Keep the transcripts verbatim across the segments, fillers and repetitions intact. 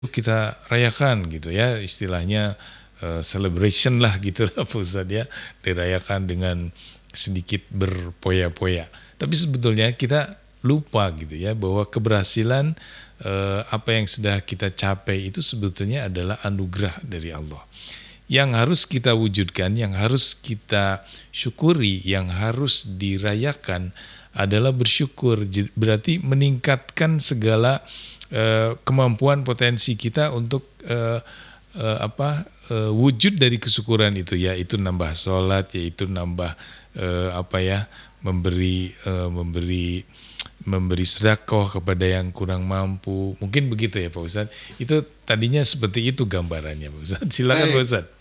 kita rayakan gitu ya, istilahnya uh, celebration lah gitu lah Pak Ustadz ya, dirayakan dengan sedikit berpoya-poya. Tapi sebetulnya kita lupa gitu ya bahwa keberhasilan uh, apa yang sudah kita capai itu sebetulnya adalah anugerah dari Allah. Yang harus kita wujudkan, yang harus kita syukuri, yang harus dirayakan adalah bersyukur. Berarti meningkatkan segala uh, kemampuan potensi kita untuk uh, uh, apa uh, wujud dari kesyukuran itu, yaitu nambah sholat, yaitu nambah uh, apa ya memberi uh, memberi memberi sedekah kepada yang kurang mampu. Mungkin begitu ya Pak Ustadz. Itu tadinya seperti itu gambarannya Pak Ustadz. Silakan Pak Baik. Ustadz.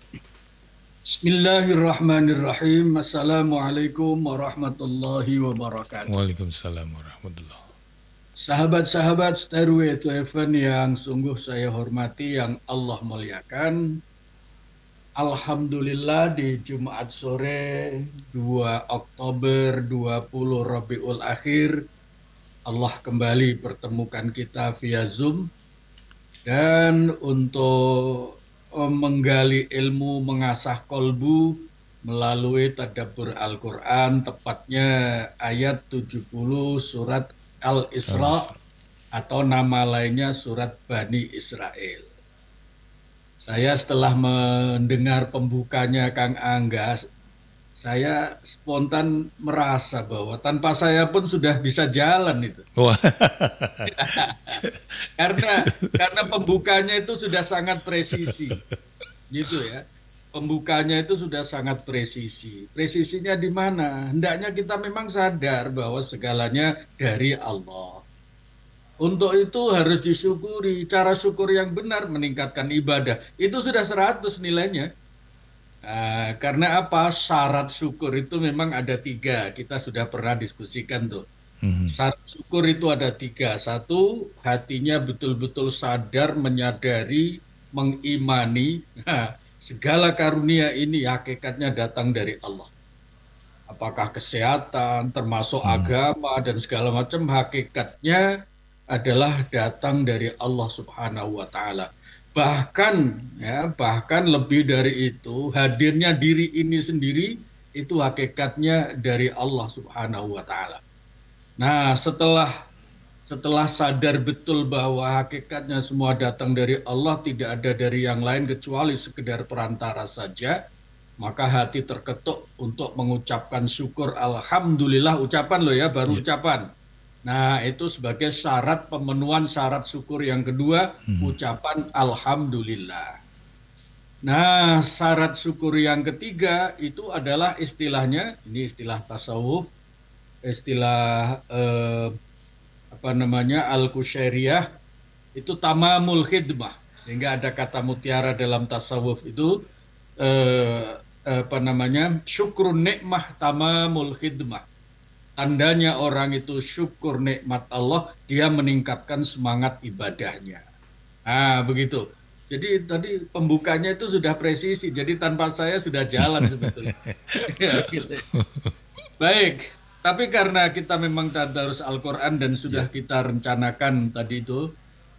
Bismillahirrahmanirrahim. Assalamualaikum warahmatullahi wabarakatuh. Waalaikumsalam warahmatullah. Sahabat-sahabat Stairway to Heaven yang sungguh saya hormati, yang Allah muliakan. Alhamdulillah di Jumat sore dua Oktober dua puluh Rabiul Akhir, Allah kembali pertemukan kita via Zoom. Dan untuk eh, menggali ilmu, mengasah kolbu melalui tadabbur Al-Quran, tepatnya ayat tujuh puluh surat Al-Isra Al-Isra. atau nama lainnya surat Bani Israel. Saya setelah mendengar pembukanya Kang Angga, saya spontan merasa bahwa tanpa saya pun sudah bisa jalan itu. Wah. Karena karena pembukanya itu sudah sangat presisi, gitu ya. Pembukanya itu sudah sangat presisi. Presisinya di mana? Hendaknya kita memang sadar bahwa segalanya dari Allah. Untuk itu harus disyukuri. Cara syukur yang benar meningkatkan ibadah. Itu sudah seratus nilainya. Nah, karena apa? Syarat syukur itu memang ada tiga. Kita sudah pernah diskusikan tuh. Mhm. Syarat syukur itu ada tiga. Satu, hatinya betul-betul sadar, menyadari, mengimani. Nah, segala karunia ini hakikatnya datang dari Allah. Apakah kesehatan, termasuk Mhm. agama, dan segala macam, hakikatnya adalah datang dari Allah Subhanahu wa Ta'ala. Bahkan, ya, bahkan lebih dari itu, hadirnya diri ini sendiri itu hakikatnya dari Allah Subhanahu wa Ta'ala. Nah, setelah setelah sadar betul bahwa hakikatnya semua datang dari Allah, tidak ada dari yang lain kecuali sekedar perantara saja, maka hati terketuk untuk mengucapkan syukur Alhamdulillah, ucapan loh ya, baru Ya. ucapan. Nah, itu sebagai syarat pemenuhan syarat syukur yang kedua, Mhm. ucapan Alhamdulillah. Nah, syarat syukur yang ketiga itu adalah istilahnya, ini istilah tasawuf, istilah eh, apa namanya al-Qusyairiyah, itu tamamul khidmah, sehingga ada kata mutiara dalam tasawuf itu eh, apa namanya syukrun nikmah tamamul khidmah. Tandanya orang itu syukur nikmat Allah, dia meningkatkan semangat ibadahnya. Nah, begitu. Jadi tadi pembukanya itu sudah presisi, jadi tanpa saya sudah jalan sebetulnya. Ya, gitu. Baik, tapi karena kita memang tadarus Al-Quran dan Ya. sudah kita rencanakan tadi itu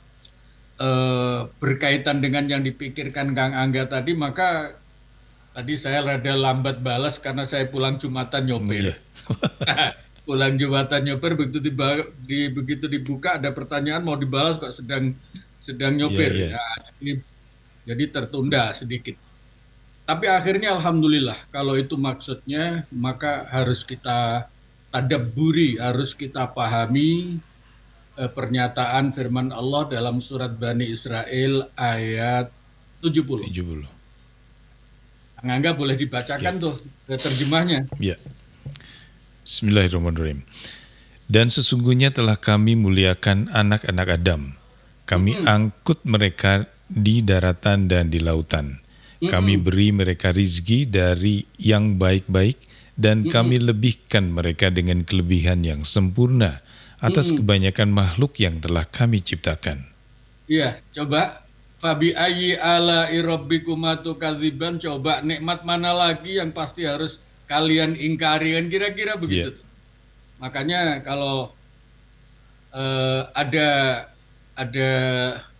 eh, berkaitan dengan yang dipikirkan Kang Angga tadi, maka tadi saya rada lambat balas karena saya pulang Jumatan Oh, nyopir. iya. Pulang Jumatan nyopir, begitu diba- di, begitu dibuka ada pertanyaan mau dibalas kok sedang sedang Iya, nyopir. iya. Ya, ini jadi tertunda sedikit. Tapi akhirnya alhamdulillah kalau itu maksudnya, maka harus kita tadabburi, harus kita pahami eh, pernyataan firman Allah dalam surat Bani Israel ayat tujuh puluh. tujuh puluh. Kang Angga boleh Ya. dibacakan tuh eh, terjemahnya. Ya. Bismillahirrahmanirrahim. Dan sesungguhnya telah kami muliakan anak-anak Adam. Kami Mm-mm, angkut mereka di daratan dan di lautan. Kami mm-mm, beri mereka rizki dari yang baik-baik dan mm-mm, kami lebihkan mereka dengan kelebihan yang sempurna atas mm-mm. kebanyakan makhluk yang telah kami ciptakan. Iya, coba Fabi ayyi ala irabbikumaa tukadziban, coba nikmat mana lagi yang pasti harus kalian ingkari, kan kira-kira begitu Ya. tuh. Makanya kalau eh, ada ada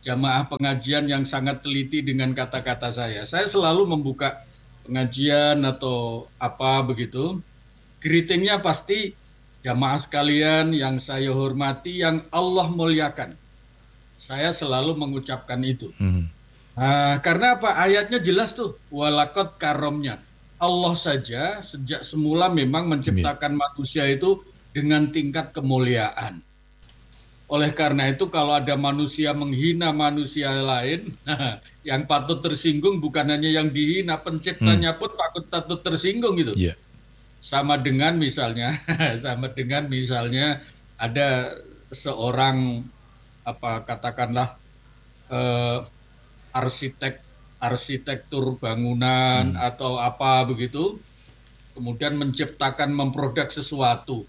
jamaah pengajian yang sangat teliti dengan kata-kata saya. Saya selalu membuka pengajian atau apa begitu. Greetingnya pasti jamaah sekalian yang saya hormati, yang Allah muliakan. Saya selalu mengucapkan itu. Hmm. Nah, karena apa? Ayatnya jelas tuh, walakot karomnya. Allah saja sejak semula memang Iya. menciptakan manusia itu dengan tingkat kemuliaan. Oleh karena itu kalau ada manusia menghina manusia lain, yang patut tersinggung bukan hanya yang dihina, Hmm. penciptanya pun patut patut tersinggung gitu. Iya. Sama dengan misalnya, sama dengan misalnya ada seorang apa katakanlah eh, arsitek arsitektur bangunan Hmm. atau apa begitu, kemudian menciptakan memproduk sesuatu.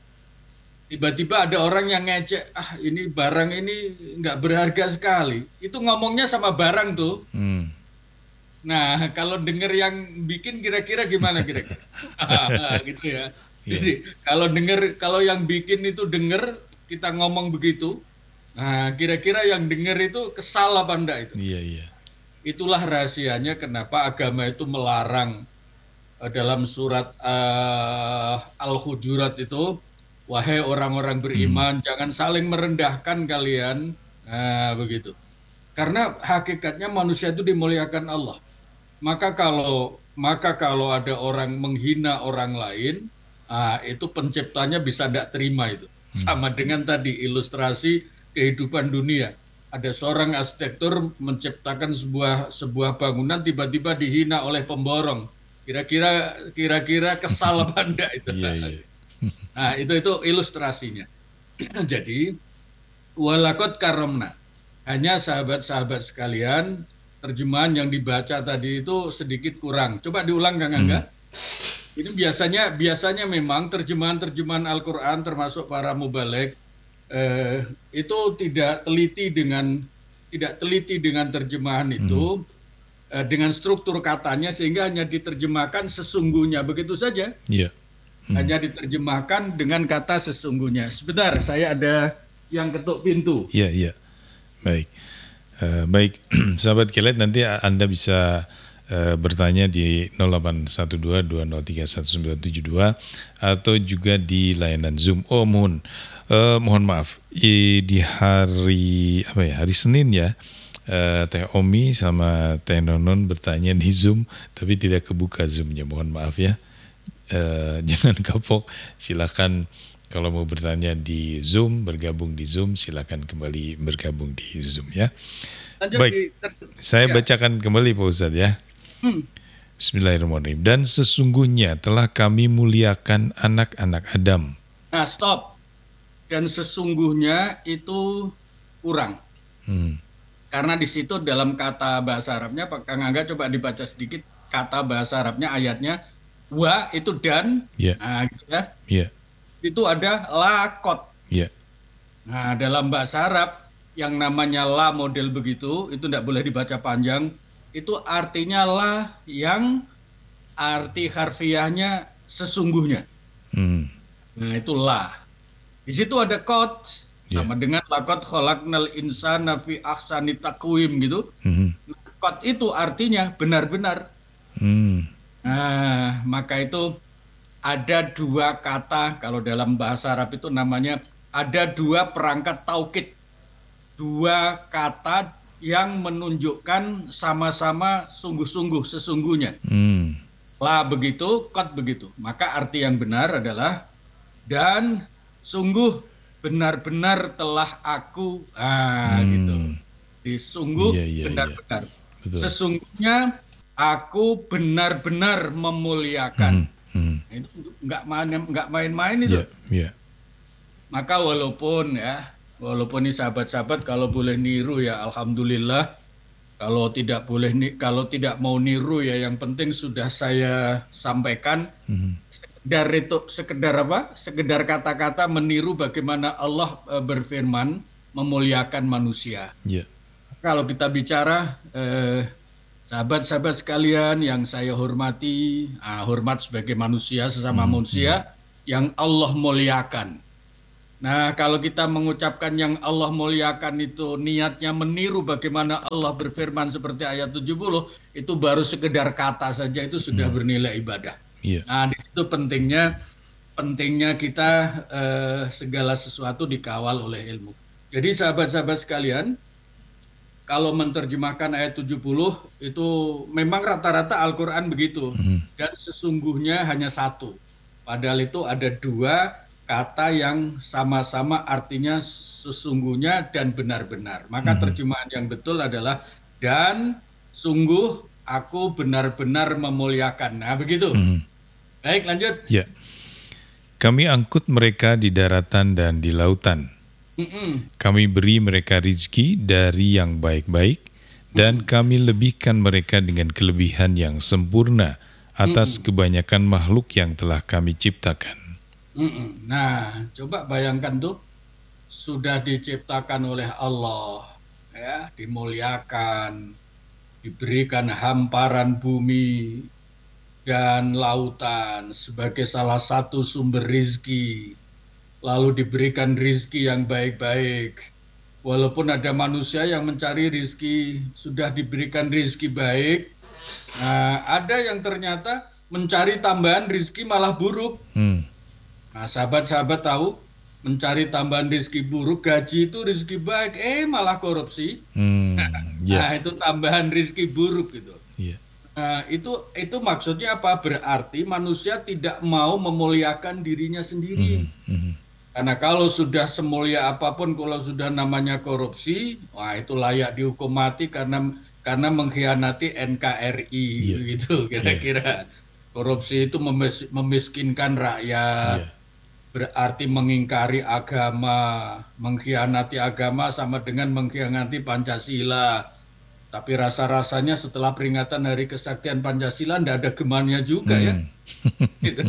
Tiba-tiba ada orang yang ngecek, ah ini barang ini nggak berharga sekali. Itu ngomongnya sama barang tuh. Hmm. Nah, kalau denger yang bikin kira-kira gimana kira-kira? Gitu ya. Iya. Jadi kalau denger, kalau yang bikin itu denger kita ngomong begitu, nah kira-kira yang denger itu kesal apa enggak itu? Iya. Iya. Itulah rahasianya kenapa agama itu melarang eh, dalam surat eh, Al-Hujurat itu, wahai orang-orang Hmm. beriman, jangan saling merendahkan kalian. Nah, begitu. Karena hakikatnya manusia itu dimuliakan Allah. Maka kalau maka kalau ada orang menghina orang lain, ah, itu penciptanya bisa tidak terima itu. Hmm. Sama dengan tadi ilustrasi kehidupan dunia. Ada seorang arsitektur menciptakan sebuah sebuah bangunan tiba-tiba dihina oleh pemborong. Kira-kira kira-kira kesal apa enggak itu? Iya. Iya. Nah, itu itu ilustrasinya. Jadi walakot karomna. Hanya sahabat-sahabat sekalian, terjemahan yang dibaca tadi itu sedikit kurang. Coba diulang Kang Hmm. Angga. Ini biasanya biasanya memang terjemahan-terjemahan Al-Qur'an termasuk para mubaligh eh, itu tidak teliti dengan tidak teliti dengan terjemahan Hmm. itu eh, dengan struktur katanya sehingga hanya diterjemahkan sesungguhnya begitu saja. Iya. Hmm. Hanya diterjemahkan dengan kata sesungguhnya. Sebentar, saya ada yang ketuk pintu. Iya. Iya. Baik. Eh, baik, sahabat Kilat, nanti Anda bisa eh, bertanya di nol delapan satu dua dua nol tiga satu sembilan tujuh dua atau juga di layanan Zoom. Oh, mohon eh, mohon maaf, I- di hari apa ya? Hari Senin ya. eh, Teh Omi sama Teh Nonon bertanya di Zoom, tapi tidak kebuka Zoomnya. Mohon maaf ya. Eh, jangan kapok. Silakan kalau mau bertanya di Zoom, bergabung di Zoom, silakan kembali bergabung di Zoom ya. Lanjut Baik, di ter- saya ya. bacakan kembali Pak Ustadz ya. Hmm. Bismillahirrahmanirrahim. Dan sesungguhnya telah kami muliakan anak-anak Adam. Nah, stop. Dan sesungguhnya itu kurang. Hmm. Karena di situ dalam kata bahasa Arabnya, Pak Kang Angga coba dibaca sedikit kata bahasa Arabnya ayatnya. Wa itu dan, Ya, nah gitu ya. ya, Itu ada lakot. ya. Nah, dalam bahasa Arab yang namanya la model begitu, itu tidak boleh dibaca panjang. Itu artinya la yang arti harfiahnya sesungguhnya. Hmm. Nah, itu la. Di situ ada kot, Ya. sama dengan lakot khalaqnal insana fi ahsani taqwim gitu. Hmm. Kot itu artinya benar-benar. Hmm. Nah, maka itu ada dua kata, kalau dalam bahasa Arab itu namanya ada dua perangkat taukid. Dua kata yang menunjukkan sama-sama sungguh-sungguh, sesungguhnya. Hmm. La begitu, kot begitu. Maka arti yang benar adalah dan sungguh benar-benar telah aku, ah gitu. Hmm. Di sungguh Iya, iya, iya. benar-benar. Betul. Sesungguhnya aku benar-benar memuliakan. Hmm. Hmm. Itu nggak main nggak main-main itu. Ya, ya. Maka walaupun ya, walaupun ini sahabat-sahabat kalau boleh niru ya alhamdulillah. Kalau tidak boleh ni- kalau tidak mau niru ya yang penting sudah saya sampaikan. Hmm. Sekedar itu sekedar apa? Sekedar kata-kata meniru bagaimana Allah eh, berfirman memuliakan manusia. Ya. Kalau kita bicara eh, sahabat-sahabat sekalian yang saya hormati, ah, hormat sebagai manusia sesama Hmm. manusia yang Allah muliakan. Nah, kalau kita mengucapkan yang Allah muliakan itu niatnya meniru bagaimana Allah berfirman seperti ayat tujuh puluh, itu baru sekedar kata saja itu sudah Hmm. bernilai ibadah. Iya. Nah, di situ pentingnya pentingnya kita eh, segala sesuatu dikawal oleh ilmu. Jadi sahabat-sahabat sekalian, kalau menerjemahkan ayat tujuh puluh itu memang rata-rata Al-Quran begitu. Hmm. Dan sesungguhnya hanya satu. Padahal itu ada dua kata yang sama-sama artinya sesungguhnya dan benar-benar. Maka Hmm. terjemahan yang betul adalah dan sungguh aku benar-benar memuliakan. Nah begitu. Hmm. Baik lanjut. Ya. Kami angkut mereka di daratan dan di lautan. Mm-mm. Kami beri mereka rizki dari yang baik-baik, dan kami lebihkan mereka dengan kelebihan yang sempurna atas kebanyakan makhluk yang telah kami ciptakan. Mm-mm. Nah, coba bayangkan tuh sudah diciptakan oleh Allah, ya, dimuliakan, diberikan hamparan bumi dan lautan sebagai salah satu sumber rizki, lalu diberikan rizki yang baik-baik. Walaupun ada manusia yang mencari rizki, sudah diberikan rizki baik, nah, ada yang ternyata mencari tambahan rizki malah buruk. Hmm. Nah, sahabat-sahabat tahu, mencari tambahan rizki buruk, gaji itu rizki baik, eh malah korupsi. Hmm. Ya. Nah, itu tambahan rizki buruk gitu. Ya. Nah, itu itu maksudnya apa? Berarti manusia tidak mau memuliakan dirinya Hmm. sendiri. Hmm. Karena kalau sudah semulia apapun, kalau sudah namanya korupsi, wah itu layak dihukum mati karena karena mengkhianati N K R I Iya. begitu Iya. kira-kira. Korupsi itu memis- memiskinkan rakyat, Iya. berarti mengingkari agama, mengkhianati agama sama dengan mengkhianati Pancasila. Tapi rasa-rasanya setelah peringatan Hari Kesaktian Pancasila tidak ada gemannya juga ya. Hmm. Gitu.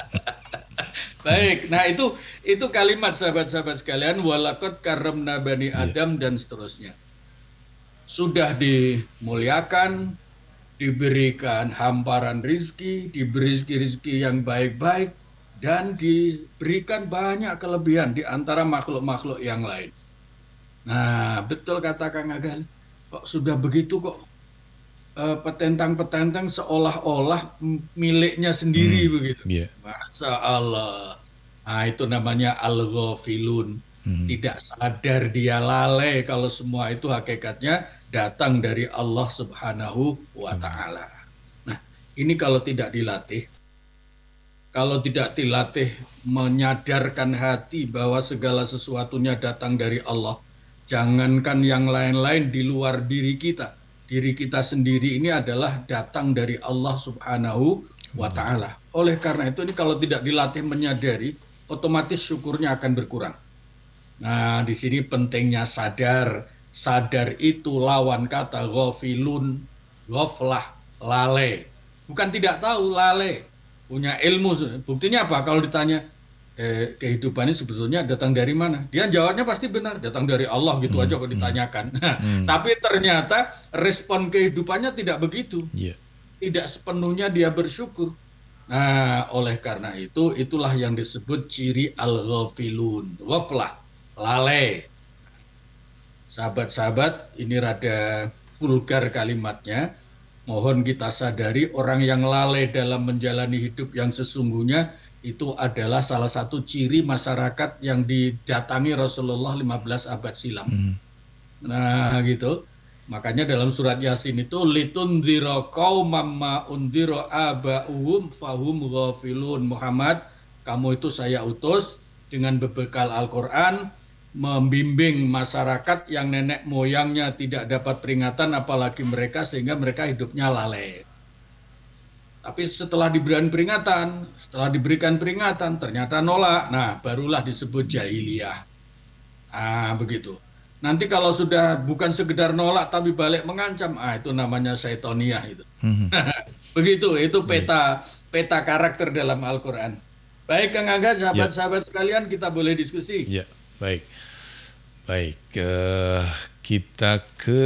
Baik, nah itu itu kalimat sahabat-sahabat sekalian, walakot karomna bani Iya. Adam dan seterusnya. Sudah dimuliakan, diberikan hamparan rizki, diberi rizki yang baik-baik, dan diberikan banyak kelebihan di antara makhluk-makhluk yang lain. Nah, betul kata Kang Agal. Kok sudah begitu kok eh, petentang-petentang seolah-olah miliknya sendiri Hmm. begitu. Iya. Masya Allah. Nah, itu namanya al-ghafilun. Hmm. Tidak sadar dia lalai kalau semua itu hakikatnya datang dari Allah Subhanahu wa Ta'ala. Nah, ini kalau tidak dilatih, kalau tidak dilatih menyadarkan hati bahwa segala sesuatunya datang dari Allah, jangankan yang lain-lain di luar diri kita. Diri kita sendiri ini adalah datang dari Allah Subhanahu wa Ta'ala. Oleh karena itu, ini kalau tidak dilatih menyadari, otomatis syukurnya akan berkurang. Nah, di sini pentingnya sadar. Sadar itu lawan kata ghafilun, ghaflah, lalai. Bukan tidak tahu, lalai. Punya ilmu. Buktinya apa? Kalau ditanya, eh, kehidupannya sebetulnya datang dari mana? Dia jawabnya pasti benar, datang dari Allah gitu aja kok ditanyakan. Hmm. Tapi ternyata respon kehidupannya tidak begitu. Iya. Tidak sepenuhnya dia bersyukur. Nah, oleh karena itu, itulah yang disebut ciri al-ghafilun. Ghaflah, lalai. Sahabat-sahabat, ini rada vulgar kalimatnya. Mohon kita sadari orang yang lalai dalam menjalani hidup yang sesungguhnya itu adalah salah satu ciri masyarakat yang didatangi Rasulullah lima belas abad silam. Hmm. Nah, gitu. Makanya dalam surat Yasin itu litundzira qaumam ma undzira aba'uhum fahum ghafilun. Muhammad, kamu itu saya utus dengan berbekal Al-Qur'an membimbing masyarakat yang nenek moyangnya tidak dapat peringatan apalagi mereka sehingga mereka hidupnya lalai. Tapi setelah diberikan peringatan, setelah diberikan peringatan ternyata nolak. Nah, barulah disebut jahiliyah. Ah, begitu. Nanti kalau sudah bukan sekedar nolak tapi balik mengancam, ah itu namanya syaitoniyah itu. Hmm. Begitu, itu Iya. peta peta karakter dalam Al-Qur'an. Baik Kang Angga, Ya. sahabat-sahabat sekalian, kita boleh diskusi. Ya. Baik. Baik. eh, kita ke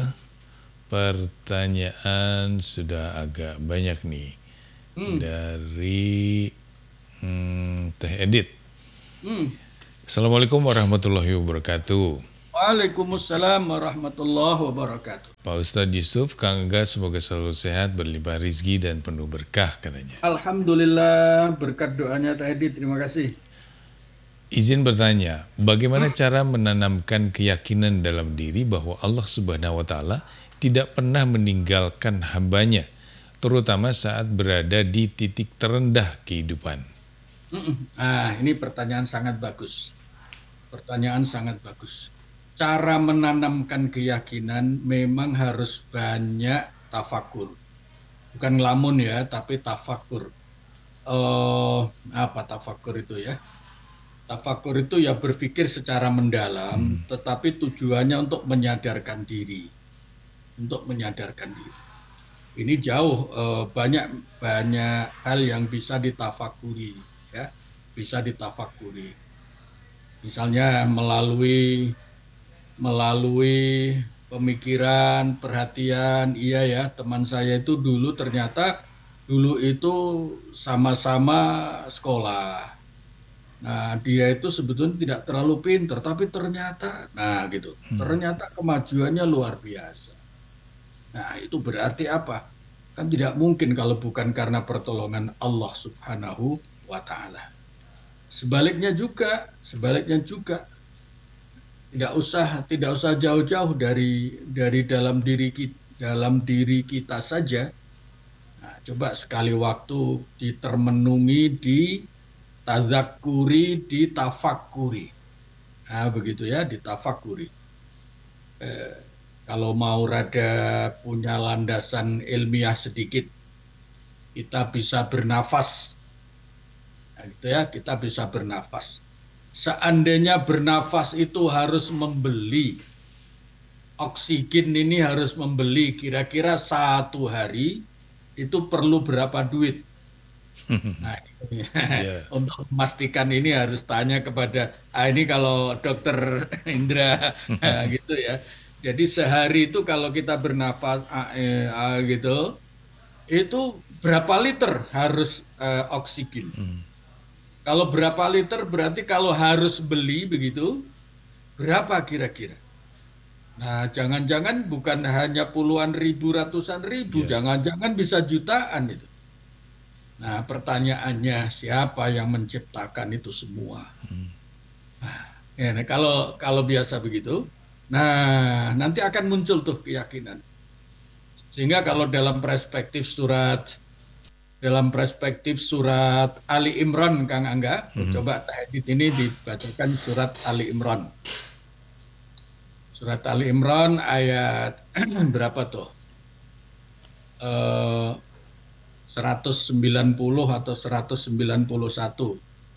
pertanyaan sudah agak banyak nih. Hmm. Dari hmm, Teh Edit. Hmm. Assalamualaikum warahmatullahi wabarakatuh. Waalaikumsalam warahmatullahi wabarakatuh. Pak Ustadz Yusuf, Kang Angga semoga selalu sehat, berlimpah rizki dan penuh berkah katanya. Alhamdulillah, berkat doanya tadi, terima kasih. Izin bertanya, bagaimana cara menanamkan keyakinan dalam diri bahwa Allah Subhanahu wa taala tidak pernah meninggalkan hambanya, terutama saat berada di titik terendah kehidupan? Mm-mm. Ah, ini pertanyaan sangat bagus. Pertanyaan sangat bagus. Cara menanamkan keyakinan memang harus banyak tafakur. Bukan ngelamun ya, tapi tafakur. Eh, apa tafakur itu ya? Tafakur itu ya berpikir secara mendalam, tetapi tujuannya untuk menyadarkan diri, untuk menyadarkan diri. Ini jauh eh, banyak banyak hal yang bisa ditafakuri, ya, bisa ditafakuri. Misalnya melalui melalui pemikiran, perhatian, iya ya, teman saya itu dulu ternyata dulu itu sama-sama sekolah. Nah, dia itu sebetulnya tidak terlalu pinter, tapi ternyata, nah gitu, ternyata kemajuannya luar biasa. Nah, itu berarti apa? Kan tidak mungkin kalau bukan karena pertolongan Allah Subhanahu wa Ta'ala. Sebaliknya juga, sebaliknya juga tidak usah tidak usah jauh-jauh dari dari dalam diri kita, dalam diri kita saja. Nah, coba sekali waktu ditermenungi, ditadzakuri, ditafakuri. Nah, begitu ya, ditafakuri. Eh, kalau mau rada punya landasan ilmiah sedikit, kita bisa bernafas. Nah, gitu ya, kita bisa bernafas. Seandainya bernafas itu harus membeli oksigen, ini harus membeli kira-kira satu hari itu perlu berapa duit? Nah, ini, Ya. untuk memastikan ini harus tanya kepada, ah ini kalau dokter Indra gitu ya. Jadi sehari itu kalau kita bernafas ah, eh, ah, gitu, itu berapa liter harus eh, oksigen? Kalau berapa liter berarti kalau harus beli begitu, berapa kira-kira? Nah, jangan-jangan bukan hanya puluhan ribu, ratusan ribu, Ya. jangan-jangan bisa jutaan itu. Nah, pertanyaannya siapa yang menciptakan itu semua? Ya, nah, kalau kalau biasa begitu, nah nanti akan muncul tuh keyakinan. Sehingga kalau dalam perspektif surat dalam perspektif surat Ali Imran, Kang Angga, coba tahdid ini dibacakan surat Ali Imran. Surat Ali Imran ayat berapa tuh? Eh, seratus sembilan puluh atau seratus sembilan puluh satu.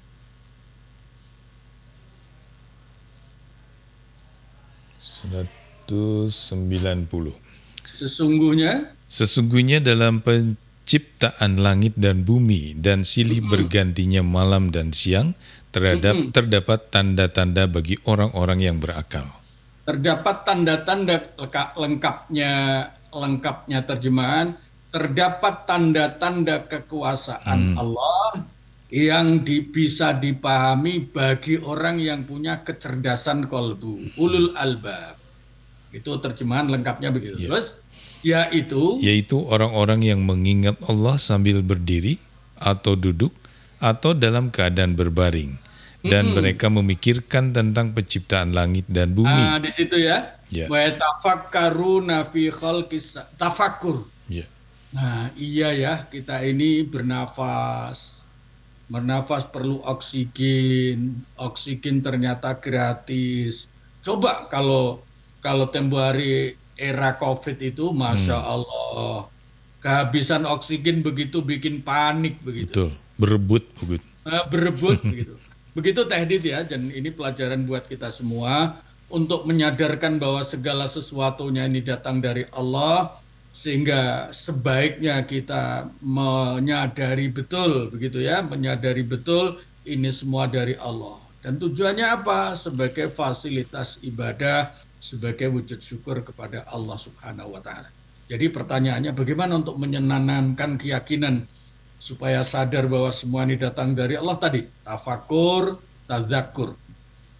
seratus sembilan puluh. Sesungguhnya Sesungguhnya dalam penciptaan langit dan bumi dan silih bergantinya malam dan siang terhadap mm-mm, terdapat tanda-tanda bagi orang-orang yang berakal. terdapat tanda-tanda leka- lengkapnya lengkapnya terjemahan, terdapat tanda-tanda kekuasaan Allah yang di- bisa dipahami bagi orang yang punya kecerdasan kolbu, ulul albab. Itu terjemahan lengkapnya begitu. Ya. Terus yaitu Yaitu orang-orang yang mengingat Allah sambil berdiri atau duduk atau dalam keadaan berbaring dan mereka memikirkan tentang penciptaan langit dan bumi. ah, di situ ya. Ya. Wa yatafakkaruna fi khalqis tafakkur. Ya. Nah, iya ya, kita ini bernafas. Bernafas perlu oksigen. Oksigen ternyata gratis. Coba kalau kalau tempo hari era COVID itu, Masya Allah, kehabisan oksigen begitu bikin panik begitu. Betul, berebut begitu. Nah, berebut begitu. Begitu Tahdid ya, dan ini pelajaran buat kita semua untuk menyadarkan bahwa segala sesuatunya ini datang dari Allah, sehingga sebaiknya kita menyadari betul begitu ya, menyadari betul ini semua dari Allah. Dan tujuannya apa? Sebagai fasilitas ibadah, sebagai wujud syukur kepada Allah Subhanahu wa taala. Jadi pertanyaannya bagaimana untuk menyenangkan keyakinan supaya sadar bahwa semua ini datang dari Allah tadi, tafakur, tadzakur.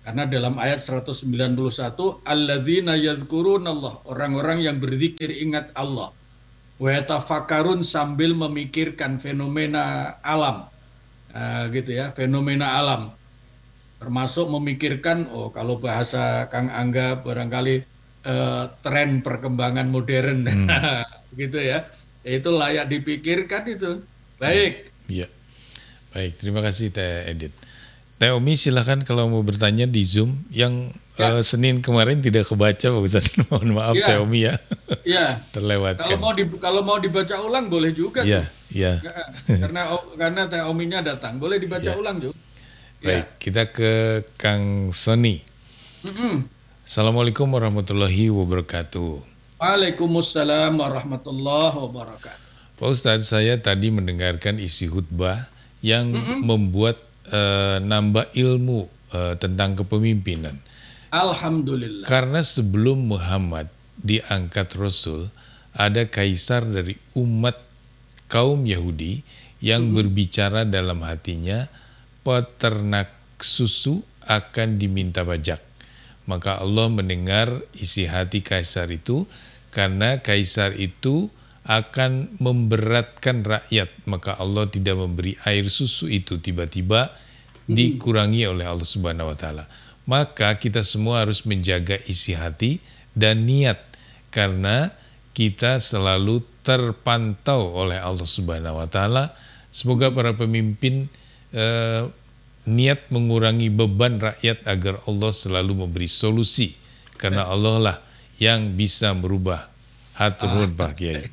Karena dalam ayat seratus sembilan puluh satu, alladzina yadhkurunallah, orang-orang yang berzikir ingat Allah. Wa yatafakkarun, sambil memikirkan fenomena alam. Nah, gitu ya, fenomena alam. Termasuk memikirkan, oh kalau bahasa Kang Angga barangkali eh, tren perkembangan modern, Hmm. gitu ya. Ya itu layak dipikirkan itu. Ya, Baik, ya. Baik, terima kasih Teh Edit. Teh Omi silahkan kalau mau bertanya di Zoom. Yang ya, eh, Senin kemarin tidak kebaca Pak Ustadz. Mohon maaf Teh ya, Omi ya. ya. Kalau Terlewatkan. mau di, kalau mau dibaca ulang boleh juga tuh. Ya, ya, Ya, karena karena Teh Ominya datang, boleh dibaca ya. ulang juga. Baik, Ya. kita ke Kang Sony. Mm-mm. Assalamualaikum warahmatullahi wabarakatuh. Waalaikumsalam warahmatullahi wabarakatuh. Pak Ustadz, saya tadi mendengarkan isi khutbah yang Mm-mm. membuat eh, nambah ilmu eh, tentang kepemimpinan. Alhamdulillah. Karena sebelum Muhammad diangkat Rasul, ada kaisar dari umat kaum Yahudi yang Mm-mm. berbicara dalam hatinya, peternak susu akan diminta pajak. Maka Allah mendengar isi hati kaisar itu, karena kaisar itu akan memberatkan rakyat, maka Allah tidak memberi air susu itu tiba-tiba Mm-mm. dikurangi oleh Allah Subhanahu wa taala. Maka kita semua harus menjaga isi hati dan niat, karena kita selalu terpantau oleh Allah Subhanahu wa taala. Semoga para pemimpin eh, niat mengurangi beban rakyat agar Allah selalu memberi solusi, karena Allah lah yang bisa merubah. Hatur Ah, nuhun Pak Kiai.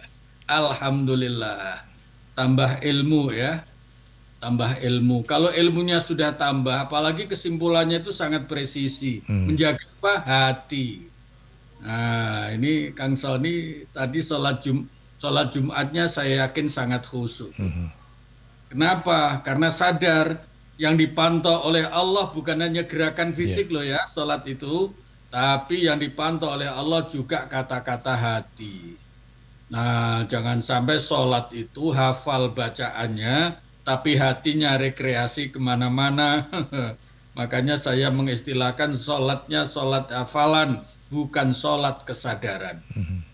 Alhamdulillah. Tambah ilmu ya, tambah ilmu. Kalau ilmunya sudah tambah, apalagi kesimpulannya itu sangat presisi. Hmm. Menjaga apa? Hati. Nah, ini Kang Sony tadi sholat Jum sholat Jumatnya saya yakin sangat khusyuk. Kenapa? Karena sadar yang dipantau oleh Allah bukan hanya gerakan Ya. fisik loh ya, sholat itu, tapi yang dipantau oleh Allah juga kata-kata hati. Nah, jangan sampai sholat itu hafal bacaannya, tapi hatinya rekreasi kemana-mana. Makanya saya mengistilahkan sholatnya sholat hafalan, bukan sholat kesadaran.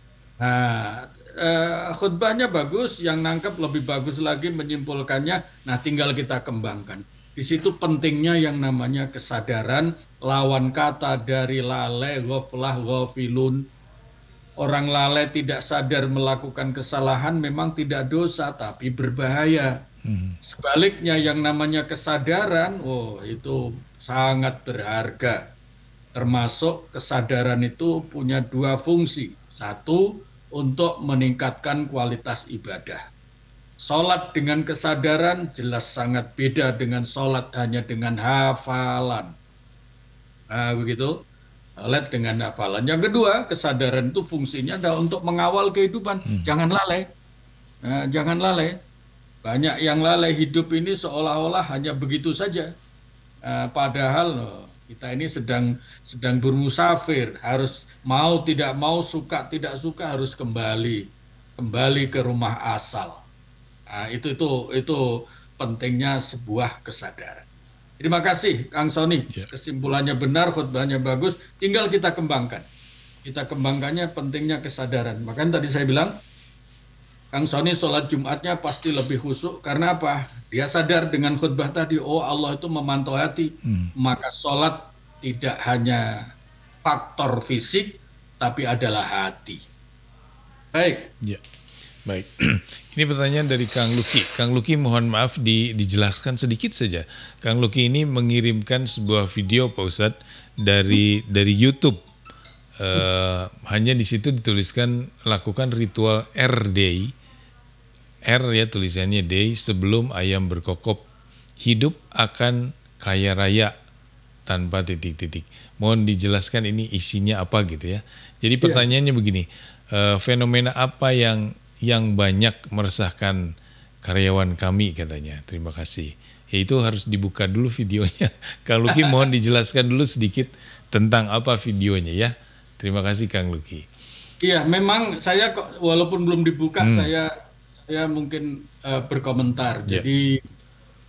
Nah, eh, khutbahnya bagus, yang nangkep lebih bagus lagi menyimpulkannya. Nah, tinggal kita kembangkan. Di situ pentingnya yang namanya kesadaran, lawan kata dari lalai, ghaflah, ghafilun. Orang lalai tidak sadar melakukan kesalahan memang tidak dosa, tapi berbahaya. Sebaliknya yang namanya kesadaran, oh itu sangat berharga. Termasuk kesadaran itu punya dua fungsi. Satu, untuk meningkatkan kualitas ibadah. Sholat dengan kesadaran jelas sangat beda dengan sholat hanya dengan hafalan. Nah, begitu. Sholat dengan hafalan. Yang kedua, kesadaran itu fungsinya adalah untuk mengawal kehidupan. Jangan lalai. Nah, jangan lalai. Banyak yang lalai hidup ini seolah-olah hanya begitu saja. Eh, padahal loh, kita ini sedang sedang bermusafir, harus mau tidak mau, suka tidak suka harus kembali kembali ke rumah asal. Nah, itu itu itu pentingnya sebuah kesadaran. Terima kasih Kang Sony, Ya. kesimpulannya benar, khutbahnya bagus, tinggal kita kembangkan. Kita kembangkannya pentingnya kesadaran. Makanya tadi saya bilang Kang Sony sholat Jumatnya pasti lebih khusyuk karena apa? Dia sadar dengan khutbah tadi, oh Allah itu memantau hati. Maka sholat tidak hanya faktor fisik, tapi adalah hati. Baik, Ya. Baik. Ini pertanyaan dari Kang Luki. Kang Luki mohon maaf di, dijelaskan sedikit saja. Kang Luki ini mengirimkan sebuah video Pak Ustadz dari dari YouTube. Eh, hanya di situ dituliskan lakukan ritual R Day. R ya tulisannya day, sebelum ayam berkokok. Hidup akan kaya raya tanpa titik-titik. Mohon dijelaskan ini isinya apa gitu ya. Jadi pertanyaannya begini, eh, fenomena apa yang yang banyak meresahkan karyawan kami katanya. Terima kasih. Ya itu harus dibuka dulu videonya. Kang Luki mohon dijelaskan dulu sedikit tentang apa videonya ya. Terima kasih Kang Luki. iya memang saya kok- walaupun belum dibuka, saya saya mungkin eh, berkomentar. Ya. Jadi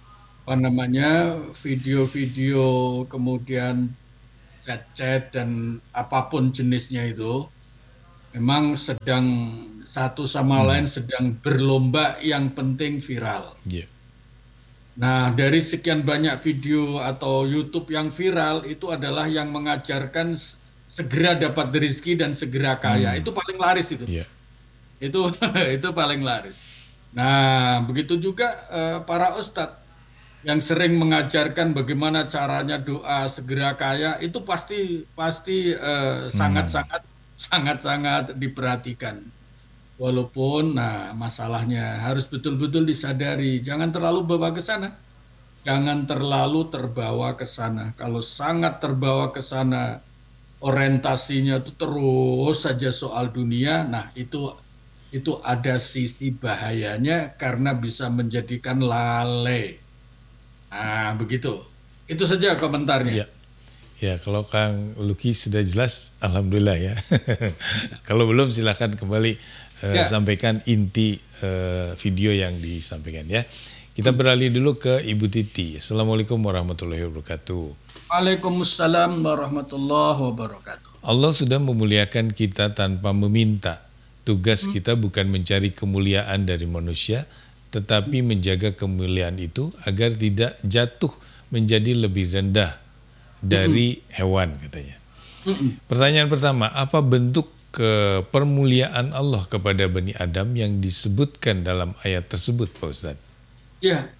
apa namanya video-video kemudian chat-chat dan apapun jenisnya itu memang sedang satu sama lain Mhm. sedang berlomba yang penting viral. Iya. Nah, dari sekian banyak video atau YouTube yang viral itu adalah yang mengajarkan s- segera dapat rezeki dan segera kaya. Hmm. Itu paling laris itu. Iya. Itu itu paling laris. Nah, begitu juga eh, para ustadz yang sering mengajarkan bagaimana caranya doa segera kaya itu pasti pasti eh, Hmm. sangat-sangat sangat-sangat diperhatikan. Walaupun, nah masalahnya harus betul-betul disadari, jangan terlalu bawa ke sana. Jangan terlalu terbawa ke sana. Kalau sangat terbawa ke sana, orientasinya itu terus saja soal dunia, nah itu itu ada sisi bahayanya karena bisa menjadikan lalai. Nah, begitu. Itu saja komentarnya. Iya. Ya, kalau Kang Luki sudah jelas, alhamdulillah ya. Kalau belum silahkan kembali eh, Ya, sampaikan inti eh, video yang disampaikan ya. Kita hmm. beralih dulu ke Ibu Titi. Assalamualaikum warahmatullahi wabarakatuh. Waalaikumsalam warahmatullahi wabarakatuh. Allah sudah memuliakan kita tanpa meminta. Tugas Hmm, kita bukan mencari kemuliaan dari manusia, tetapi menjaga kemuliaan itu agar tidak jatuh menjadi lebih rendah hmm, dari hewan katanya. hmm, hmm. Pertanyaan pertama, apa bentuk kepermuliaan Allah kepada Bani Adam yang disebutkan dalam ayat tersebut, Pak Ustadz? Ya,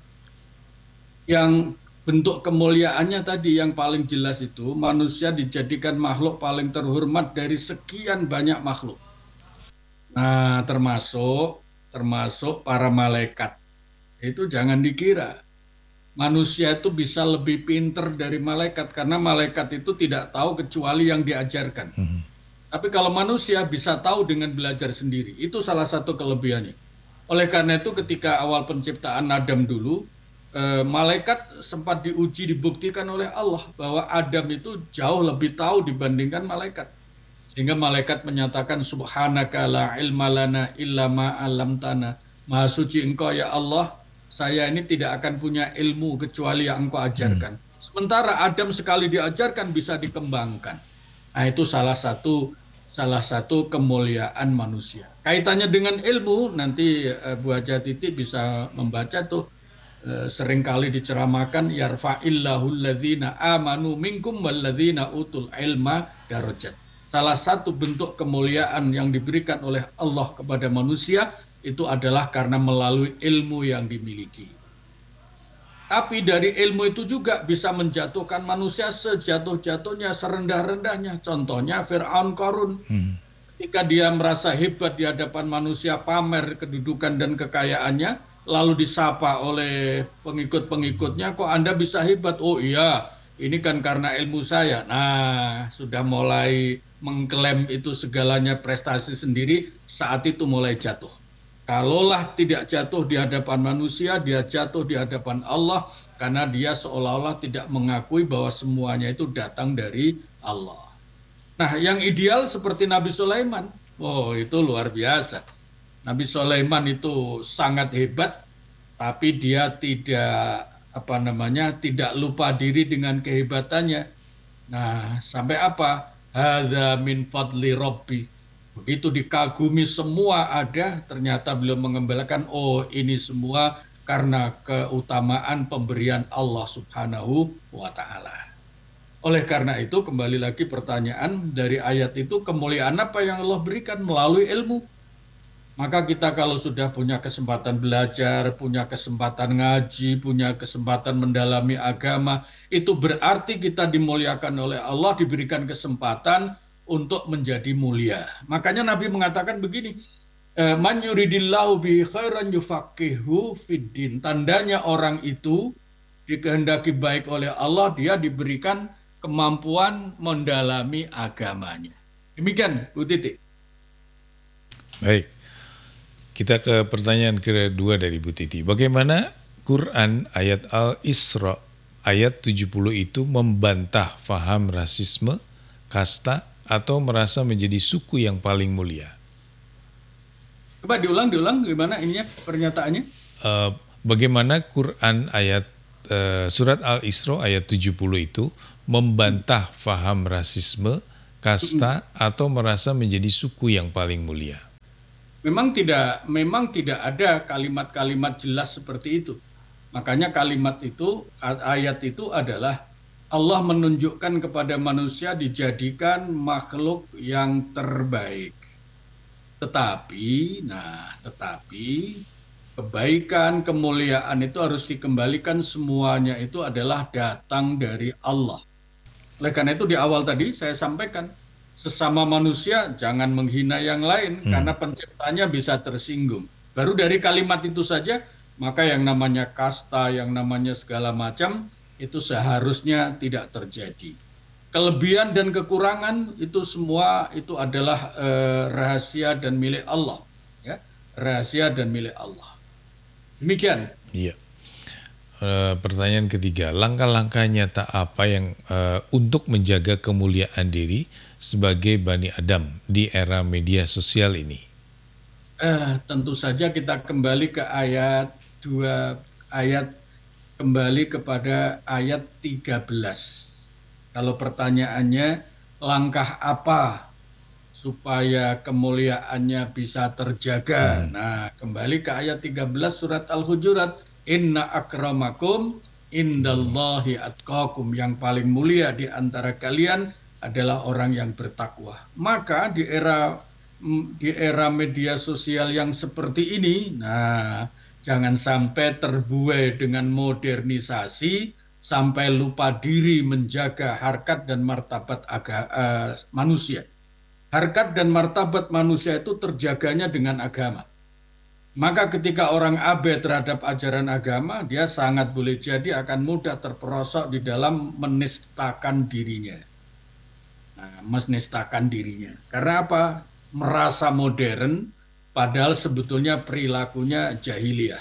yang bentuk kemuliaannya tadi yang paling jelas itu manusia dijadikan makhluk paling terhormat dari sekian banyak makhluk. Nah, termasuk termasuk para malaikat. Itu jangan dikira manusia itu bisa lebih pinter dari malaikat karena malaikat itu tidak tahu kecuali yang diajarkan. Hmm. Tapi kalau manusia bisa tahu dengan belajar sendiri, itu salah satu kelebihannya. Oleh karena itu ketika awal penciptaan Adam dulu, eh, malaikat sempat diuji dibuktikan oleh Allah bahwa Adam itu jauh lebih tahu dibandingkan malaikat. Sehingga malaikat menyatakan subhanaka la ilma lana illa ma 'allamtana. Maha suci Engkau ya Allah, saya ini tidak akan punya ilmu kecuali yang Engkau Hmm. ajarkan. Sementara Adam sekali diajarkan bisa dikembangkan. Nah, itu salah satu salah satu kemuliaan manusia. Kaitannya dengan ilmu, nanti eh, Bu Haja Titi bisa membaca tuh eh, seringkali diceramahkan yarfa'illahu alladzina amanu minkum walladzina utul ilma darajat. Salah satu bentuk kemuliaan yang diberikan oleh Allah kepada manusia itu adalah karena melalui ilmu yang dimiliki. Tapi dari ilmu itu juga bisa menjatuhkan manusia sejatuh-jatuhnya, serendah-rendahnya. Contohnya Fir'aun Qarun. Hmm. Ketika dia merasa hebat di hadapan manusia, pamer kedudukan dan kekayaannya, lalu disapa oleh pengikut-pengikutnya, kok Anda bisa hebat? Oh iya, ini kan karena ilmu saya. Nah, sudah mulai mengklaim itu segalanya prestasi sendiri, saat itu mulai jatuh. Kalaulah tidak jatuh di hadapan manusia, dia jatuh di hadapan Allah, karena dia seolah-olah tidak mengakui bahwa semuanya itu datang dari Allah. Nah, yang ideal seperti Nabi Sulaiman. Oh, itu luar biasa. Nabi Sulaiman itu sangat hebat, tapi dia tidak apa namanya, tidak lupa diri dengan kehebatannya. Nah, sampai apa? Hadza min fadli Rabbi. Begitu dikagumi semua ada, ternyata beliau mengembalikan, oh ini semua karena keutamaan pemberian Allah Subhanahu wa Ta'ala. Oleh karena itu, kembali lagi pertanyaan dari ayat itu, kemuliaan apa yang Allah berikan melalui ilmu? Maka kita kalau sudah punya kesempatan belajar, punya kesempatan ngaji, punya kesempatan mendalami agama, itu berarti kita dimuliakan oleh Allah, diberikan kesempatan untuk menjadi mulia. Makanya Nabi mengatakan begini, eh, man yuridillahu bi khairan yufaqihu fiddin. Tandanya orang itu dikehendaki baik oleh Allah, dia diberikan kemampuan mendalami agamanya. Demikian, Bu Titi. Baik, kita ke pertanyaan kedua dari Bu Titi. Bagaimana Quran ayat Al-Isra ayat tujuh puluh itu membantah faham rasisme, kasta, atau merasa menjadi suku yang paling mulia? Coba diulang, diulang gimana ininya pernyataannya? Eh, bagaimana Quran ayat eh, surat Al-Isra ayat tujuh puluh itu membantah faham rasisme, kasta atau merasa menjadi suku yang paling mulia. Memang tidak, memang tidak ada kalimat-kalimat jelas seperti itu. Makanya kalimat itu, ayat itu adalah Allah menunjukkan kepada manusia dijadikan makhluk yang terbaik. Tetapi, nah, tetapi kebaikan, kemuliaan itu harus dikembalikan semuanya itu adalah datang dari Allah. Oleh karena itu di awal tadi saya sampaikan, sesama manusia jangan menghina yang lain Hmm. karena penciptanya bisa tersinggung. Baru dari kalimat itu saja, maka yang namanya kasta, yang namanya segala macam, itu seharusnya tidak terjadi. Kelebihan dan kekurangan itu semua itu adalah eh, rahasia dan milik Allah. Ya, rahasia dan milik Allah. Demikian. Iya. Eh, pertanyaan ketiga, langkah-langkah nyata apa yang eh, untuk menjaga kemuliaan diri sebagai Bani Adam di era media sosial ini? Eh, tentu saja kita kembali ke ayat dua, ayat kembali kepada ayat tiga belas. Kalau pertanyaannya, langkah apa supaya kemuliaannya bisa terjaga? Hmm. Nah, kembali ke ayat tiga belas surat Al-Hujurat. Inna akramakum indallahi atqakum. Yang paling mulia di antara kalian adalah orang yang bertakwa. Maka di era di era media sosial yang seperti ini, nah, jangan sampai terbuai dengan modernisasi sampai lupa diri menjaga harkat dan martabat aga, uh, manusia. Harkat dan martabat manusia itu terjaganya dengan agama. Maka ketika orang abai terhadap ajaran agama, dia sangat boleh jadi akan mudah terperosok di dalam menistakan dirinya. Nah, menistakan dirinya. Karena apa? Merasa modern, padahal sebetulnya perilakunya jahiliyah.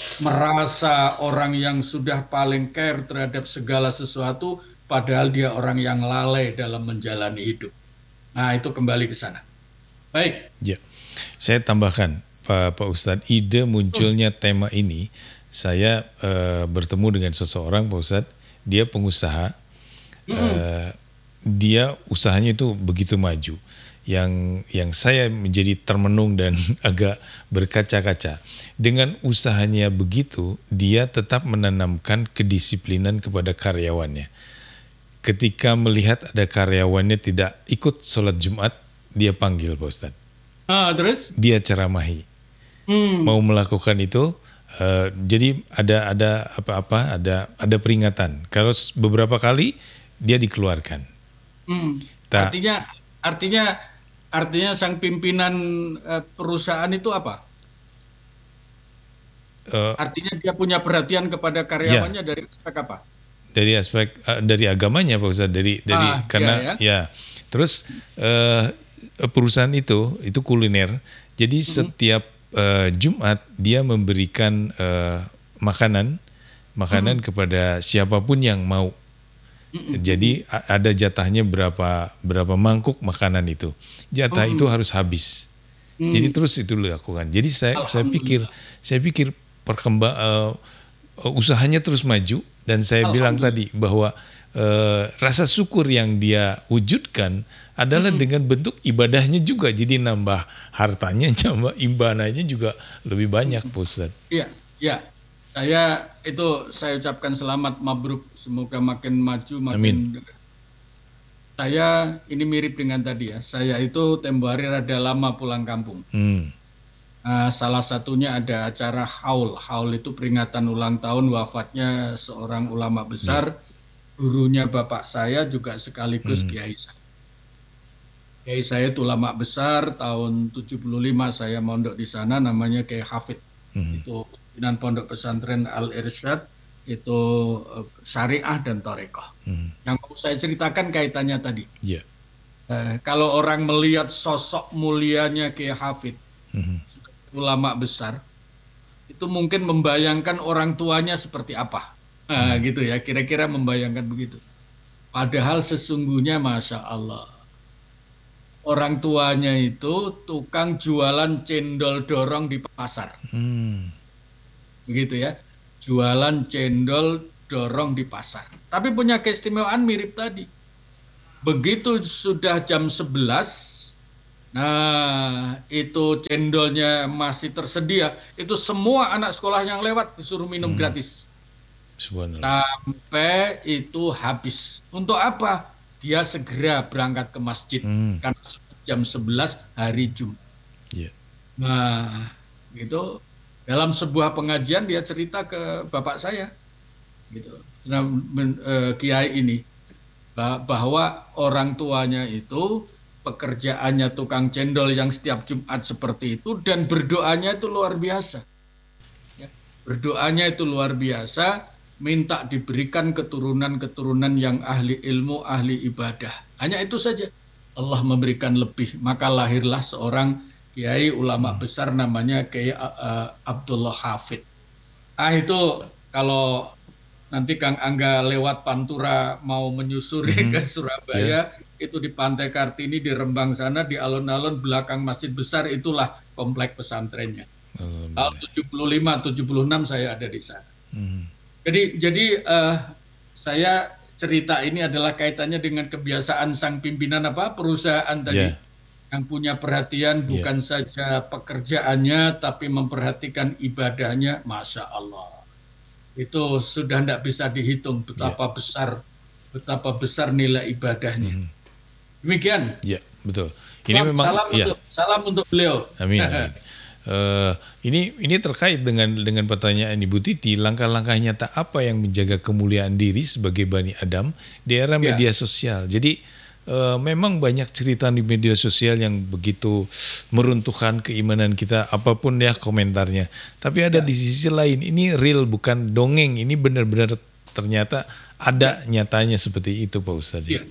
Merasa orang yang sudah paling care terhadap segala sesuatu, padahal dia orang yang lalai dalam menjalani hidup. Nah, itu kembali ke sana. Baik. Ya, saya tambahkan, Pak, Pak Ustadz, ide munculnya tema ini, saya eh, bertemu dengan seseorang, Pak Ustadz, dia pengusaha, eh, dia usahanya itu begitu maju. Yang yang saya menjadi termenung dan agak berkaca-kaca. Dengan usahanya begitu, dia tetap menanamkan kedisiplinan kepada karyawannya. Ketika melihat ada karyawannya tidak ikut sholat Jumat, dia panggil, Pak Ustadz. Ah, terus? Dia ceramahi. Hmm. Mau melakukan itu, uh, jadi ada ada apa-apa, ada ada peringatan. Kalau beberapa kali dia dikeluarkan. Hmm. Ta- Artinya, artinya, artinya sang pimpinan eh, perusahaan itu apa? uh, Artinya dia punya perhatian kepada karyawannya dari aspek apa? dari aspek uh, dari agamanya, Pak Ustadz, dari dari Ah, karena iya, ya. Terus uh, perusahaan itu itu kuliner. Jadi setiap uh, Jumat dia memberikan uh, makanan makanan kepada siapapun yang mau. Jadi a- ada jatahnya berapa berapa mangkuk makanan itu. Jatah itu harus habis. Jadi terus itu dilakukan. Jadi saya saya pikir saya pikir perkembang uh, usahanya terus maju dan saya bilang tadi bahwa uh, rasa syukur yang dia wujudkan adalah dengan bentuk ibadahnya juga. Jadi nambah hartanya, nambah ibadahnya juga lebih banyak, Pak Ustadz. Iya, iya. Saya itu saya ucapkan selamat mabruk, semoga makin maju makin. Amin. Saya ini mirip dengan tadi ya. Saya itu tempo hari rada lama pulang kampung. Hmm. Nah, salah satunya ada acara haul. Haul itu peringatan ulang tahun wafatnya seorang ulama besar. Gurunya bapak saya juga sekaligus kiai saya. Kiai saya itu ulama besar, tahun tujuh puluh lima saya mondok di sana, namanya Kiai Hafid. Itu pimpinan pondok pesantren Al-Irsyad, itu eh, syariah dan torekoh. Yang mau saya ceritakan kaitannya tadi. Ya. Eh, kalau orang melihat sosok mulianya Kiai Hafid, ulama besar, itu mungkin membayangkan orang tuanya seperti apa. Nah, gitu ya, kira-kira membayangkan begitu. Padahal sesungguhnya Masya Allah, orang tuanya itu tukang jualan cendol dorong di pasar. Hmm. Begitu ya, jualan cendol dorong di pasar. Tapi punya keistimewaan mirip tadi. Begitu sudah jam sebelas, nah itu cendolnya masih tersedia, itu semua anak sekolah yang lewat disuruh minum Hmm. gratis. Subhanallah. Sampai itu habis. Untuk apa? Dia segera berangkat ke masjid. Hmm. Karena sudah jam sebelas hari Jumat. Ya. Nah, gitu. Dalam sebuah pengajian dia cerita ke bapak saya, gitu. Nah, men- eh, Kiai ini bah- bahwa orang tuanya itu pekerjaannya tukang cendol yang setiap Jumat seperti itu dan berdoanya itu luar biasa. Ya. Berdoanya itu luar biasa, minta diberikan keturunan-keturunan yang ahli ilmu, ahli ibadah. Hanya itu saja. Allah memberikan lebih, maka lahirlah seorang kiai ulama besar namanya Kiai uh, Abdullah Hafid. Ah itu kalau nanti Kang Angga lewat Pantura mau menyusuri ke Mhm. Ya. Surabaya, itu di Pantai Kartini, di Rembang sana, di alun-alun belakang Masjid Besar, itulah komplek pesantrennya. Tahun Alhamdulillah. tujuh puluh lima, tujuh puluh enam saya ada di sana. Mhm. Jadi, jadi eh, saya cerita ini adalah kaitannya dengan kebiasaan sang pimpinan apa perusahaan tadi Ya. yang punya perhatian Ya. bukan saja pekerjaannya tapi memperhatikan ibadahnya, masya Allah. Itu sudah tidak bisa dihitung Ya. betapa besar betapa besar nilai ibadahnya. Mhm. Demikian. Ya, betul. Ini Salam, memang salam ya. untuk salam untuk beliau. Amin, amin. Eh, ini ini terkait dengan dengan pertanyaan Ibu Titi, langkah-langkah nyata apa yang menjaga kemuliaan diri sebagai Bani Adam di era Ya, media sosial. Jadi eh, memang banyak cerita di media sosial yang begitu meruntuhkan keimanan kita, apapun ya komentarnya. Tapi ada ya, di sisi lain, ini real bukan dongeng, ini benar-benar ternyata ada nyatanya seperti itu Pak Ustadz. ya.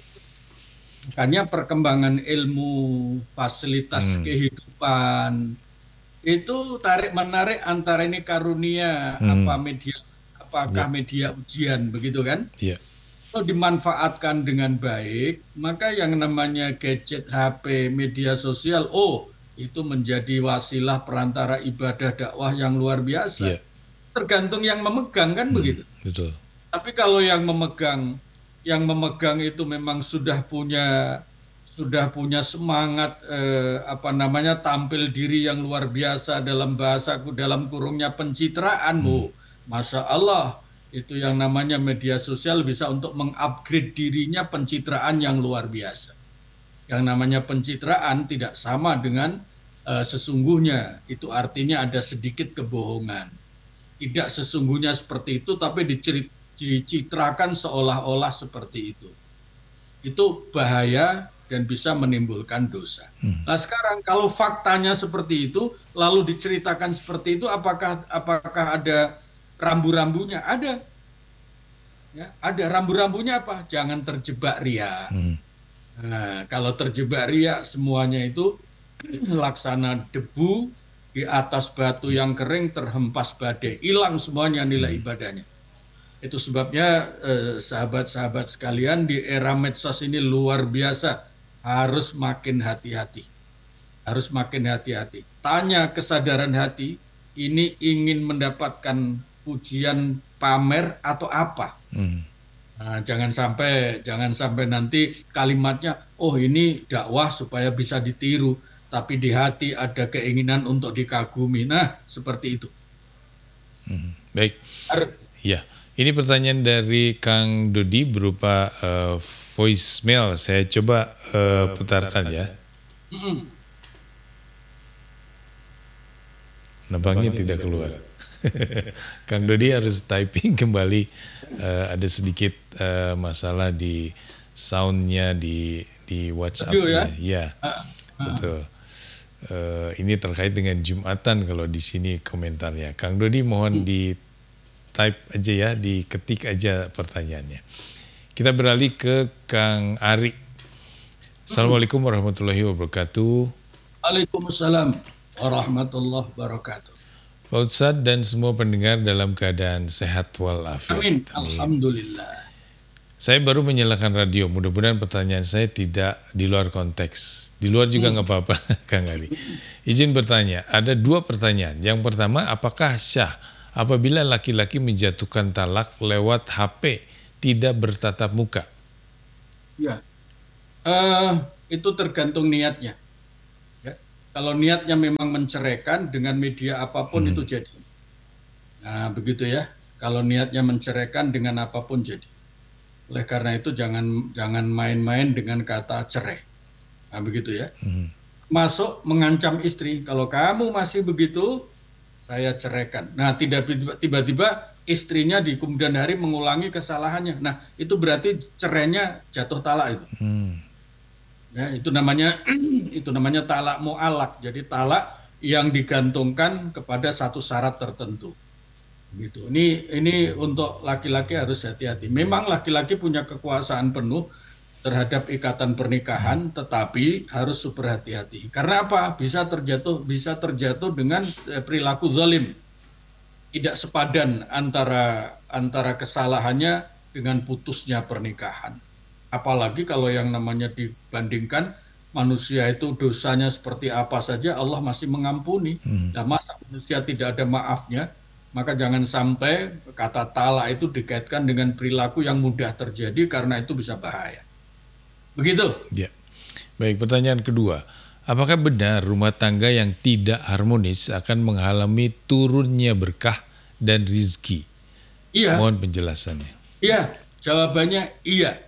Makanya perkembangan ilmu, fasilitas Hmm. kehidupan itu tarik menarik antara ini karunia apa Hmm. media, Ya, apakah media ujian begitu kan? ya, Kalau dimanfaatkan dengan baik, maka yang namanya gadget, H P, media sosial, oh itu menjadi wasilah perantara ibadah dakwah yang luar biasa. ya. Tergantung yang memegang kan Hmm. begitu. Betul. Tapi kalau yang memegang, yang memegang itu memang sudah punya sudah punya semangat eh, apa namanya tampil diri yang luar biasa dalam bahasaku dalam kurungnya pencitraan, Bu. Masya Allah, itu yang namanya media sosial bisa untuk mengupgrade dirinya pencitraan yang luar biasa. Yang namanya pencitraan tidak sama dengan eh, sesungguhnya. Itu artinya ada sedikit kebohongan. Tidak sesungguhnya seperti itu, tapi diceri- dicitrakan seolah-olah seperti itu. Itu bahaya dan bisa menimbulkan dosa. Hmm. Nah sekarang kalau faktanya seperti itu, lalu diceritakan seperti itu, apakah apakah ada rambu-rambunya? Ada, ya, ada rambu-rambunya apa? Jangan terjebak ria. Hmm. Nah, kalau terjebak ria, semuanya itu laksana debu di atas batu yang kering terhempas badai, hilang semuanya nilai ibadahnya. Itu sebabnya eh, sahabat-sahabat sekalian di era medsos ini luar biasa, harus makin hati-hati, harus makin hati-hati. Tanya kesadaran hati, ini ingin mendapatkan pujian pamer atau apa? Hmm. Nah, jangan sampai jangan sampai nanti kalimatnya, oh ini dakwah supaya bisa ditiru, tapi di hati ada keinginan untuk dikagumi. Nah, seperti itu. Hmm. Baik. Har- Ya, ini pertanyaan dari Kang Dodi berupa eh, voicemail. Saya coba eh, putarkan ya. Mm-mm. Nampaknya tidak keluar. Kang Dodi harus typing kembali. Eh, ada sedikit eh, masalah di soundnya di di WhatsApp. Audio ya? Ya, Ah, ah. betul. Eh, ini terkait dengan Jumatan kalau di sini komentarnya. Kang Dodi mohon di type aja ya, diketik aja pertanyaannya. Kita beralih ke Kang Ari. Assalamualaikum warahmatullahi wabarakatuh. Waalaikumsalam warahmatullahi wabarakatuh. Pak Ustadz dan semua pendengar dalam keadaan sehat walafiat. Amin. Alhamdulillah. Saya baru menyalakan radio. Mudah-mudahan pertanyaan saya tidak di luar konteks. Di luar juga nggak apa-apa, Kang Ari. Izin bertanya. Ada dua pertanyaan. Yang pertama, apakah syah apabila laki-laki menjatuhkan talak lewat H P, tidak bertatap muka? Ya, eh, itu tergantung niatnya. Ya. Kalau niatnya memang menceraikan dengan media apapun itu jadi. Nah, begitu ya. Kalau niatnya menceraikan dengan apapun jadi. Oleh karena itu jangan jangan main-main dengan kata cerai. Nah, begitu ya. Masuk mengancam istri, kalau kamu masih begitu, saya ceraikan. Nah, tidak tiba-tiba istrinya di kemudian hari mengulangi kesalahannya. Nah, itu berarti cerainya jatuh talak itu. Hmm. Ya, itu namanya itu namanya talak mu'allaq. Jadi talak yang digantungkan kepada satu syarat tertentu. Gitu. Ini ini untuk laki-laki harus hati-hati. Memang laki-laki punya kekuasaan penuh terhadap ikatan pernikahan, tetapi harus super hati-hati. Karena apa? Bisa terjatuh bisa terjatuh dengan eh, perilaku zalim. Tidak sepadan antara antara kesalahannya dengan putusnya pernikahan. Apalagi kalau yang namanya dibandingkan manusia itu dosanya seperti apa saja Allah masih mengampuni. Nah, masa manusia tidak ada maafnya? Maka jangan sampai kata talak itu dikaitkan dengan perilaku yang mudah terjadi karena itu bisa bahaya. Begitu. Ya. Baik, pertanyaan kedua. Apakah benar rumah tangga yang tidak harmonis akan mengalami turunnya berkah dan rizki? Iya, Mohon penjelasannya. iya. Jawabannya iya.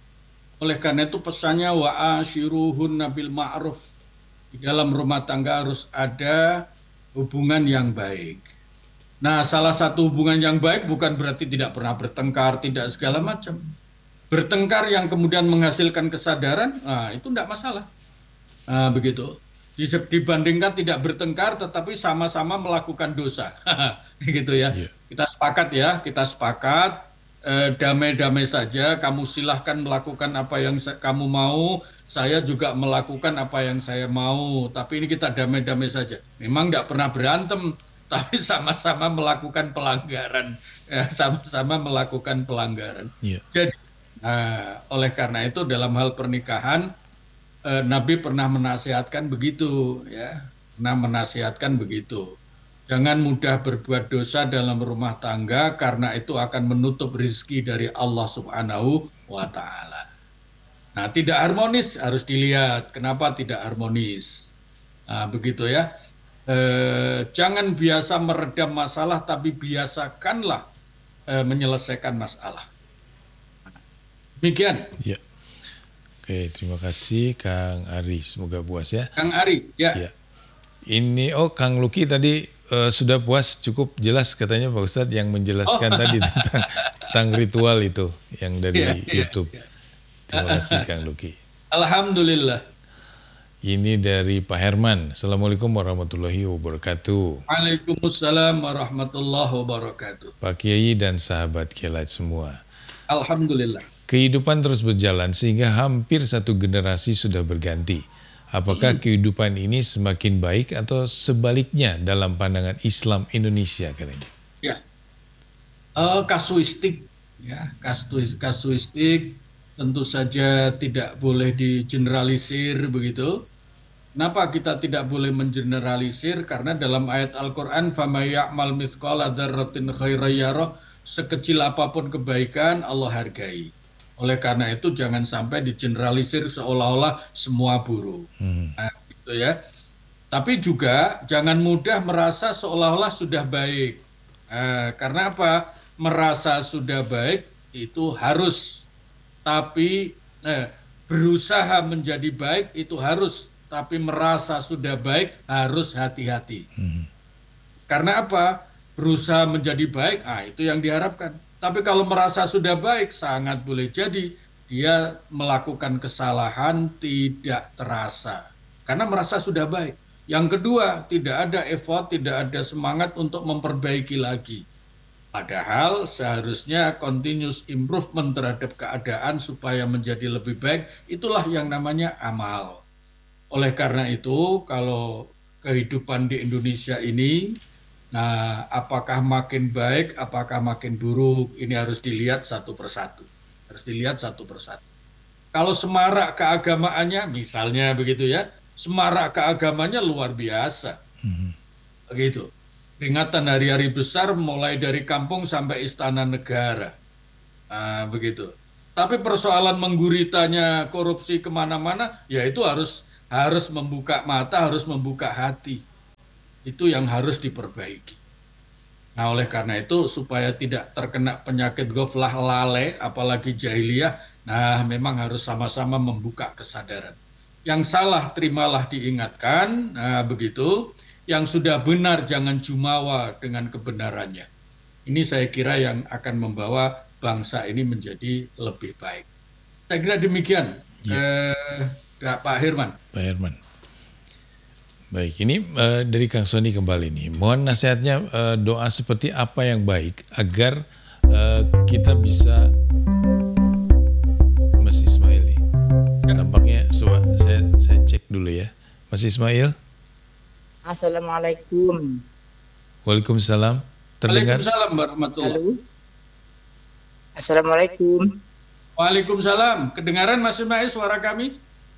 Oleh karena itu pesannya wa ashiruhunna bil ma'ruf. Di dalam rumah tangga harus ada hubungan yang baik. Nah, salah satu hubungan yang baik bukan berarti tidak pernah bertengkar, tidak segala macam. Bertengkar yang kemudian menghasilkan kesadaran, nah itu tidak masalah. Nah, begitu. Dibandingkan tidak bertengkar tetapi sama-sama melakukan dosa. Gitu ya. Iya. Kita sepakat ya, kita sepakat eh, damai-damai saja, kamu silahkan melakukan apa yang sa- kamu mau, saya juga melakukan apa yang saya mau, tapi ini kita damai-damai saja. Memang tidak pernah berantem, tapi sama-sama melakukan pelanggaran. Ya, sama-sama melakukan pelanggaran. Iya. Jadi, nah, oleh karena itu dalam hal pernikahan, eh, Nabi pernah menasihatkan begitu, ya, pernah menasihatkan begitu. Jangan mudah berbuat dosa dalam rumah tangga karena itu akan menutup rizki dari Allah Subhanahu wa Ta'ala. Nah, tidak harmonis harus dilihat. Kenapa tidak harmonis? Nah, begitu ya. Eh, jangan biasa meredam masalah, tapi biasakanlah eh, menyelesaikan masalah. Demikian, Ya. Oke, terima kasih Kang Ari. Semoga puas ya. Kang Ari. Ya, Ya. Ini, oh Kang Luki tadi eh, sudah puas, cukup jelas katanya Pak Ustadz yang menjelaskan tadi tentang, tentang ritual itu yang dari ya, ya. YouTube. Terima kasih Kang Luki. Alhamdulillah. Ini dari Pak Herman. Assalamualaikum warahmatullahi wabarakatuh. Waalaikumsalam warahmatullahi wabarakatuh. Pak Kiai dan sahabat Kiai semua. Alhamdulillah. Kehidupan terus berjalan sehingga hampir satu generasi sudah berganti. Apakah kehidupan ini semakin baik atau sebaliknya dalam pandangan Islam Indonesia katanya? Ya, Eh, kasuistik, ya, kasus kasuistik tentu saja tidak boleh digeneralisir begitu. Kenapa kita tidak boleh mengeneralisir? Karena dalam ayat Al-Quran, فَمَا يَعْمَلْ مِثْقَالَ ذَرَّةٍ خَيْرًا يَرَهُ, sekecil apapun kebaikan Allah hargai. Oleh karena itu jangan sampai digeneralisir seolah-olah semua buruk. Nah, gitu ya. Tapi juga jangan mudah merasa seolah-olah sudah baik. Nah, karena apa? Merasa sudah baik itu harus, tapi eh, berusaha menjadi baik itu harus, tapi merasa sudah baik harus hati-hati. Karena apa? Berusaha menjadi baik, ah itu yang diharapkan. Tapi kalau merasa sudah baik, sangat boleh jadi dia melakukan kesalahan tidak terasa. Karena merasa sudah baik. Yang kedua, tidak ada effort, tidak ada semangat untuk memperbaiki lagi. Padahal seharusnya continuous improvement terhadap keadaan supaya menjadi lebih baik, itulah yang namanya amal. Oleh karena itu, kalau kehidupan di Indonesia ini, nah, apakah makin baik, apakah makin buruk, ini harus dilihat satu persatu. Harus dilihat satu persatu. Kalau semarak keagamaannya, misalnya begitu ya, semarak keagamannya luar biasa. Begitu. Peringatan hari-hari besar mulai dari kampung sampai istana negara. Nah, begitu. Tapi persoalan mengguritanya korupsi kemana-mana, ya itu harus harus membuka mata, harus membuka hati. Itu yang harus diperbaiki. Nah, oleh karena itu supaya tidak terkena penyakit goflah lale, apalagi jahiliyah, nah memang harus sama-sama membuka kesadaran. Yang salah terimalah diingatkan, nah begitu. Yang sudah benar jangan jumawa dengan kebenarannya. Ini saya kira yang akan membawa bangsa ini menjadi lebih baik. Saya kira demikian, Ya, eh, Pak Herman. Pak Herman. Baik, ini eh, dari Kang Sony kembali nih. Mohon nasihatnya eh, doa seperti apa yang baik agar eh, kita bisa Mas Ismail nih. Ya. Nampaknya coba saya saya cek dulu ya. Mas Ismail, Assalamualaikum. Waalaikumsalam. Terdengar? Waalaikumsalam warahmatullah. Halo. Assalamualaikum. Waalaikumsalam. Kedengaran Mas Ismail suara kami?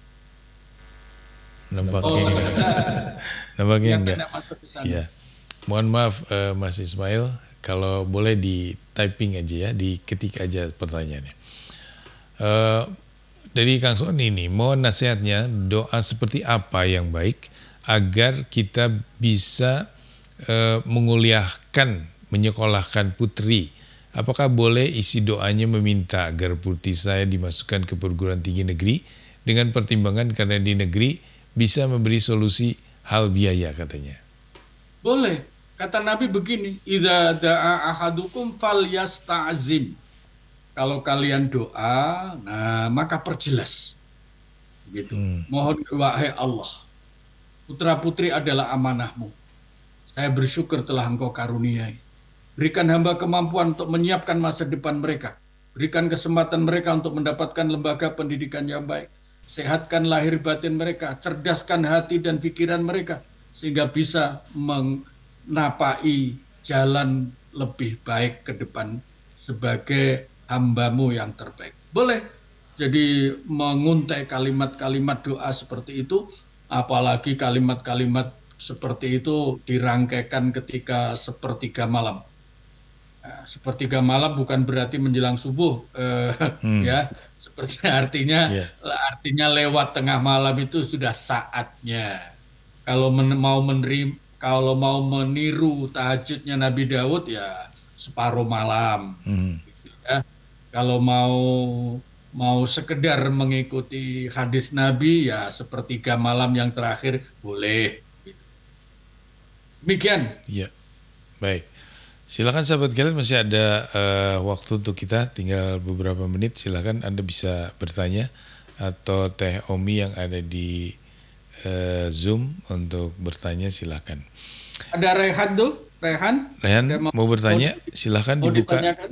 Nampaknya Oh, enggak. ternyata Nampaknya yang enggak. tidak masuk ke sana. Iya. Mohon maaf eh, Mas Ismail, kalau boleh di typing aja ya, diketik aja pertanyaannya. Eh, dari Kang Sony nih, mohon nasihatnya doa seperti apa yang baik agar kita bisa eh, menguliahkan, menyekolahkan putri. Apakah boleh isi doanya meminta agar putri saya dimasukkan ke perguruan tinggi negeri dengan pertimbangan karena di negeri bisa memberi solusi hal biaya katanya. Boleh. Kata Nabi begini, idza da'a ahadukum falyasta'zim. Kalau kalian doa, nah maka perjelas. Begitu. Mohon wahai Allah, putra-putri adalah amanahmu. Saya bersyukur telah Engkau karuniai. Berikan hamba kemampuan untuk menyiapkan masa depan mereka. Berikan kesempatan mereka untuk mendapatkan lembaga pendidikan yang baik. Sehatkan lahir batin mereka, cerdaskan hati dan pikiran mereka, sehingga bisa menapai jalan lebih baik ke depan sebagai hambamu yang terbaik. Boleh jadi menguntai kalimat-kalimat doa seperti itu, apalagi kalimat-kalimat seperti itu dirangkaikan ketika sepertiga malam. Nah, sepertiga malam bukan berarti menjelang subuh, eh, Hmm. ya. Seperti artinya Iya. artinya lewat tengah malam itu sudah saatnya. Kalau men- mau menerima, kalau mau meniru tahajudnya Nabi Daud ya separuh malam. Hmm. Ya. Kalau mau mau sekedar mengikuti hadis Nabi ya sepertiga malam yang terakhir boleh. Demikian. Iya. Baik. Silakan sahabat kalian, masih ada eh, waktu untuk kita, tinggal beberapa menit. Silakan Anda bisa bertanya atau Teh Omi yang ada di eh, Zoom untuk bertanya silakan. Ada Rehan tuh, Rehan. Rehan Ada mau bertanya, silakan mau dibuka. ditanyakan?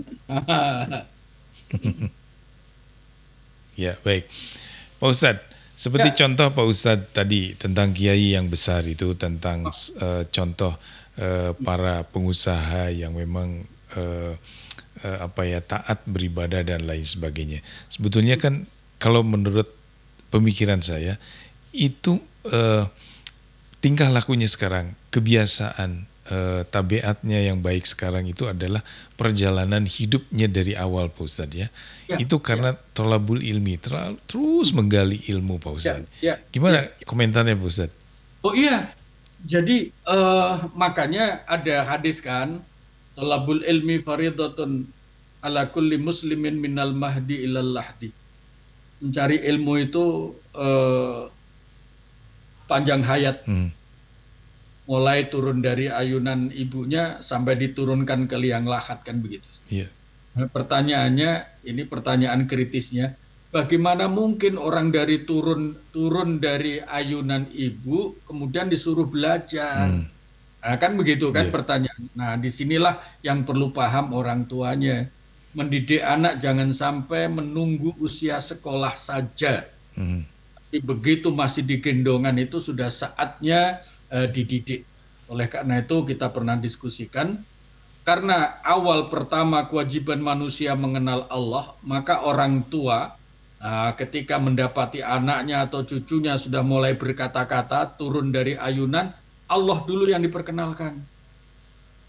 Ya, baik. Pak Ustadz, seperti Ya. contoh Pak Ustadz tadi tentang kiai yang besar itu, tentang eh, contoh eh, para pengusaha yang memang eh, eh, apa ya taat beribadah dan lain sebagainya. Sebetulnya kan kalau menurut pemikiran saya itu eh, tingkah lakunya sekarang, kebiasaan eh, tabiatnya yang baik sekarang itu adalah perjalanan hidupnya dari awal Pak Ustadz ya. Ya, Itu karena tolabul ilmi, terlalu, terus menggali ilmu Pak Ustadz. ya, Gimana komentarnya Pak Ustadz? Oh iya, jadi eh, makanya ada hadis kan, talabul ilmi faridatun ala kulli muslimin minal mahdi ilal lahdi. Mencari ilmu itu eh, panjang hayat, Hmm. mulai turun dari ayunan ibunya sampai diturunkan ke liang lahat kan begitu. Iya. Nah, pertanyaannya, ini pertanyaan kritisnya, bagaimana mungkin orang dari turun turun dari ayunan ibu kemudian disuruh belajar? Hmm. Nah, kan begitu kan Iya. pertanyaan. Nah, disinilah yang perlu paham orang tuanya. Mendidik anak jangan sampai menunggu usia sekolah saja. Hmm. Tapi begitu masih di gendongan itu sudah saatnya eh, dididik. Oleh karena itu kita pernah diskusikan, karena awal pertama kewajiban manusia mengenal Allah, maka orang tua nah, ketika mendapati anaknya atau cucunya sudah mulai berkata-kata, turun dari ayunan, Allah dulu yang diperkenalkan.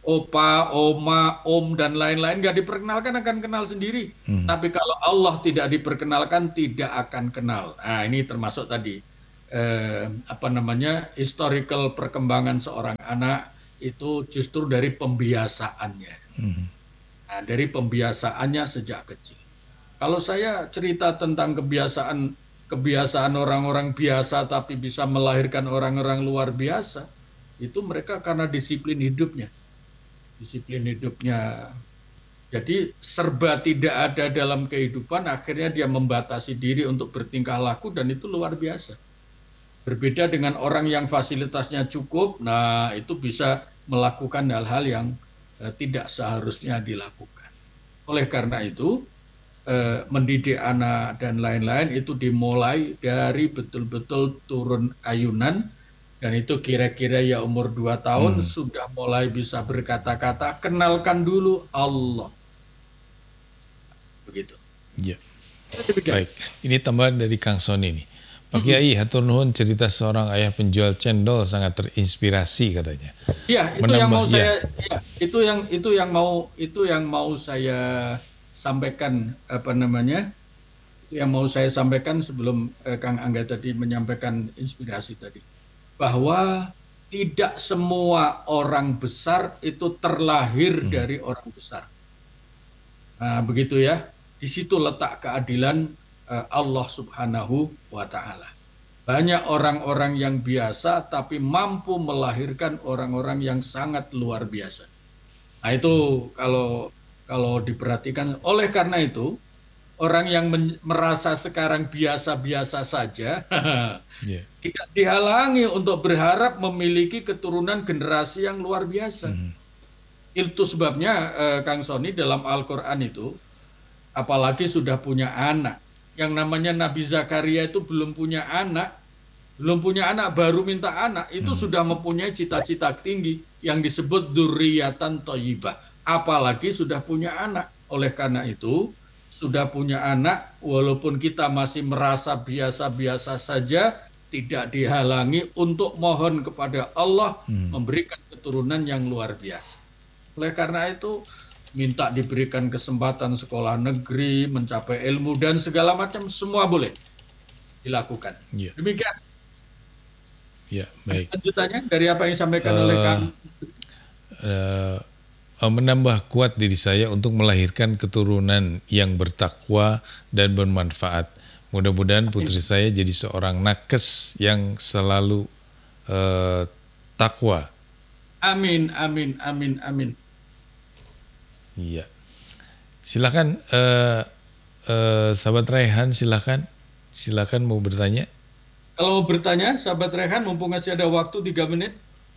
opa, oma, om, dan lain-lain nggak diperkenalkan akan kenal sendiri. Hmm. Tapi kalau Allah tidak diperkenalkan tidak akan kenal. Nah ini termasuk tadi eh, apa namanya historical perkembangan seorang anak itu justru dari pembiasaannya. Hmm. Nah, dari pembiasaannya sejak kecil. Kalau saya cerita tentang kebiasaan kebiasaan orang-orang biasa tapi bisa melahirkan orang-orang luar biasa, itu mereka karena disiplin hidupnya. Disiplin hidupnya. Jadi serba tidak ada dalam kehidupan, akhirnya dia membatasi diri untuk bertingkah laku dan itu luar biasa. Berbeda dengan orang yang fasilitasnya cukup, nah itu bisa melakukan hal-hal yang eh, tidak seharusnya dilakukan. Oleh karena itu, eh, mendidik anak dan lain-lain itu dimulai dari betul-betul turun ayunan, dan itu kira-kira ya umur dua tahun Hmm. sudah mulai bisa berkata-kata, kenalkan dulu Allah. Begitu. Ya. Demikian. Baik, ini tambahan dari Kang Soni nih. Pak Mm-mm. Kiai, hatur nuhun cerita seorang ayah penjual cendol sangat terinspirasi katanya. Iya, itu yang Menambah, mau ya, saya, ya, itu yang itu yang mau itu yang mau saya sampaikan apa namanya? Itu yang mau saya sampaikan sebelum eh, Kang Angga tadi menyampaikan inspirasi tadi, bahwa tidak semua orang besar itu terlahir hmm, dari orang besar. Nah, begitu ya. Di situ letak keadilan eh, Allah Subhanahu wa taala. Banyak orang-orang yang biasa tapi mampu melahirkan orang-orang yang sangat luar biasa. Nah, itu kalau kalau diperhatikan, oleh karena itu orang yang men- merasa sekarang biasa-biasa saja ya, tidak dihalangi untuk berharap memiliki keturunan generasi yang luar biasa. hmm, Itu sebabnya eh, Kang Soni dalam Al-Qur'an itu, apalagi sudah punya anak. Yang namanya Nabi Zakaria itu belum punya anak, belum punya anak, baru minta anak, itu hmm, sudah mempunyai cita-cita tinggi yang disebut dzurriyyatan thayyibah. Apalagi sudah punya anak. Oleh karena itu, sudah punya anak, walaupun kita masih merasa biasa-biasa saja, tidak dihalangi untuk mohon kepada Allah hmm. memberikan keturunan yang luar biasa. Oleh karena itu, minta diberikan kesempatan sekolah negeri, mencapai ilmu, dan segala macam, semua boleh dilakukan. Ya, Demikian ya, baik. lanjutannya dari apa yang disampaikan oleh Eh, Kang. eh, eh, menambah kuat diri saya untuk melahirkan keturunan yang bertakwa dan bermanfaat. Mudah-mudahan putri saya jadi seorang nakes yang selalu eh, takwa. Amin, amin, amin, amin. Iya. Silakan, eh, eh, sahabat Raihan, silakan, silakan mau bertanya. Kalau mau bertanya, sahabat Rehan, mumpung masih ada waktu tiga menit.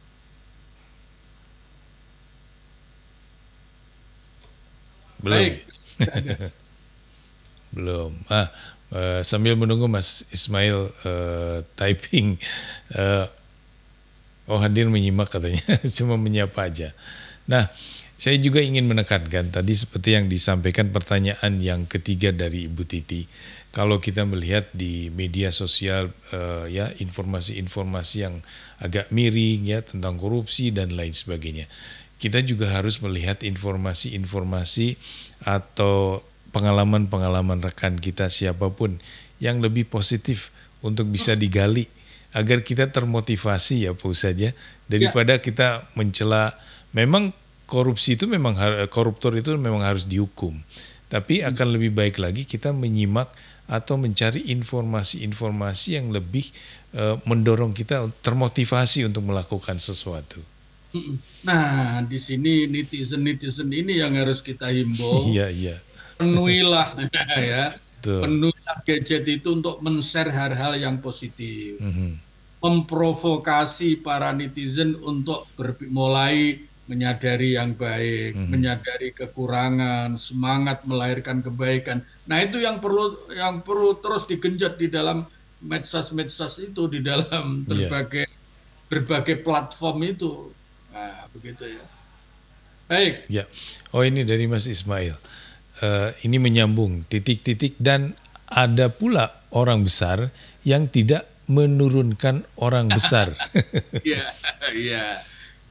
Belum, Baik. ya? Belum. Ah, eh, sambil menunggu Mas Ismail eh, typing. Eh, oh, hadir menyimak katanya, cuma menyapa aja. Nah, saya juga ingin menekankan tadi seperti yang disampaikan pertanyaan yang ketiga dari Ibu Titi. Kalau kita melihat di media sosial eh, ya informasi-informasi yang agak miring ya tentang korupsi dan lain sebagainya. Kita juga harus melihat informasi-informasi atau pengalaman-pengalaman rekan kita siapapun yang lebih positif untuk bisa digali agar kita termotivasi ya Pak Ustadz ya, Ya, daripada kita mencela. Memang korupsi itu memang har- koruptor itu memang harus dihukum, tapi akan lebih baik lagi kita menyimak atau mencari informasi-informasi yang lebih eh, mendorong kita termotivasi untuk melakukan sesuatu. mm-mm. Nah, di sini netizen-netizen ini yang harus kita himbau, Iya, iya, penuhilah ya, betul. penuhilah gadget itu untuk men-share hal-hal yang positif. Mhm. Memprovokasi para netizen untuk ber- mulai menyadari yang baik, Mhm. menyadari kekurangan, semangat melahirkan kebaikan. Nah, itu yang perlu yang perlu terus digenjot di dalam medsos-medsos itu, di dalam Iya, berbagai berbagai platform itu. Nah, begitu ya. Baik. ya. Oh, ini dari Mas Ismail. Eh, ini menyambung titik-titik dan ada pula orang besar yang tidak menurunkan orang besar. Iya, iya.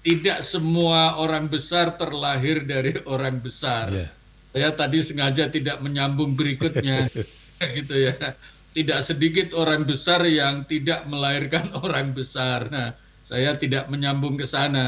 tidak semua orang besar terlahir dari orang besar. Ya. Saya tadi sengaja tidak menyambung berikutnya, gitu ya. Tidak sedikit orang besar yang tidak melahirkan orang besar. Nah, saya tidak menyambung ke sana.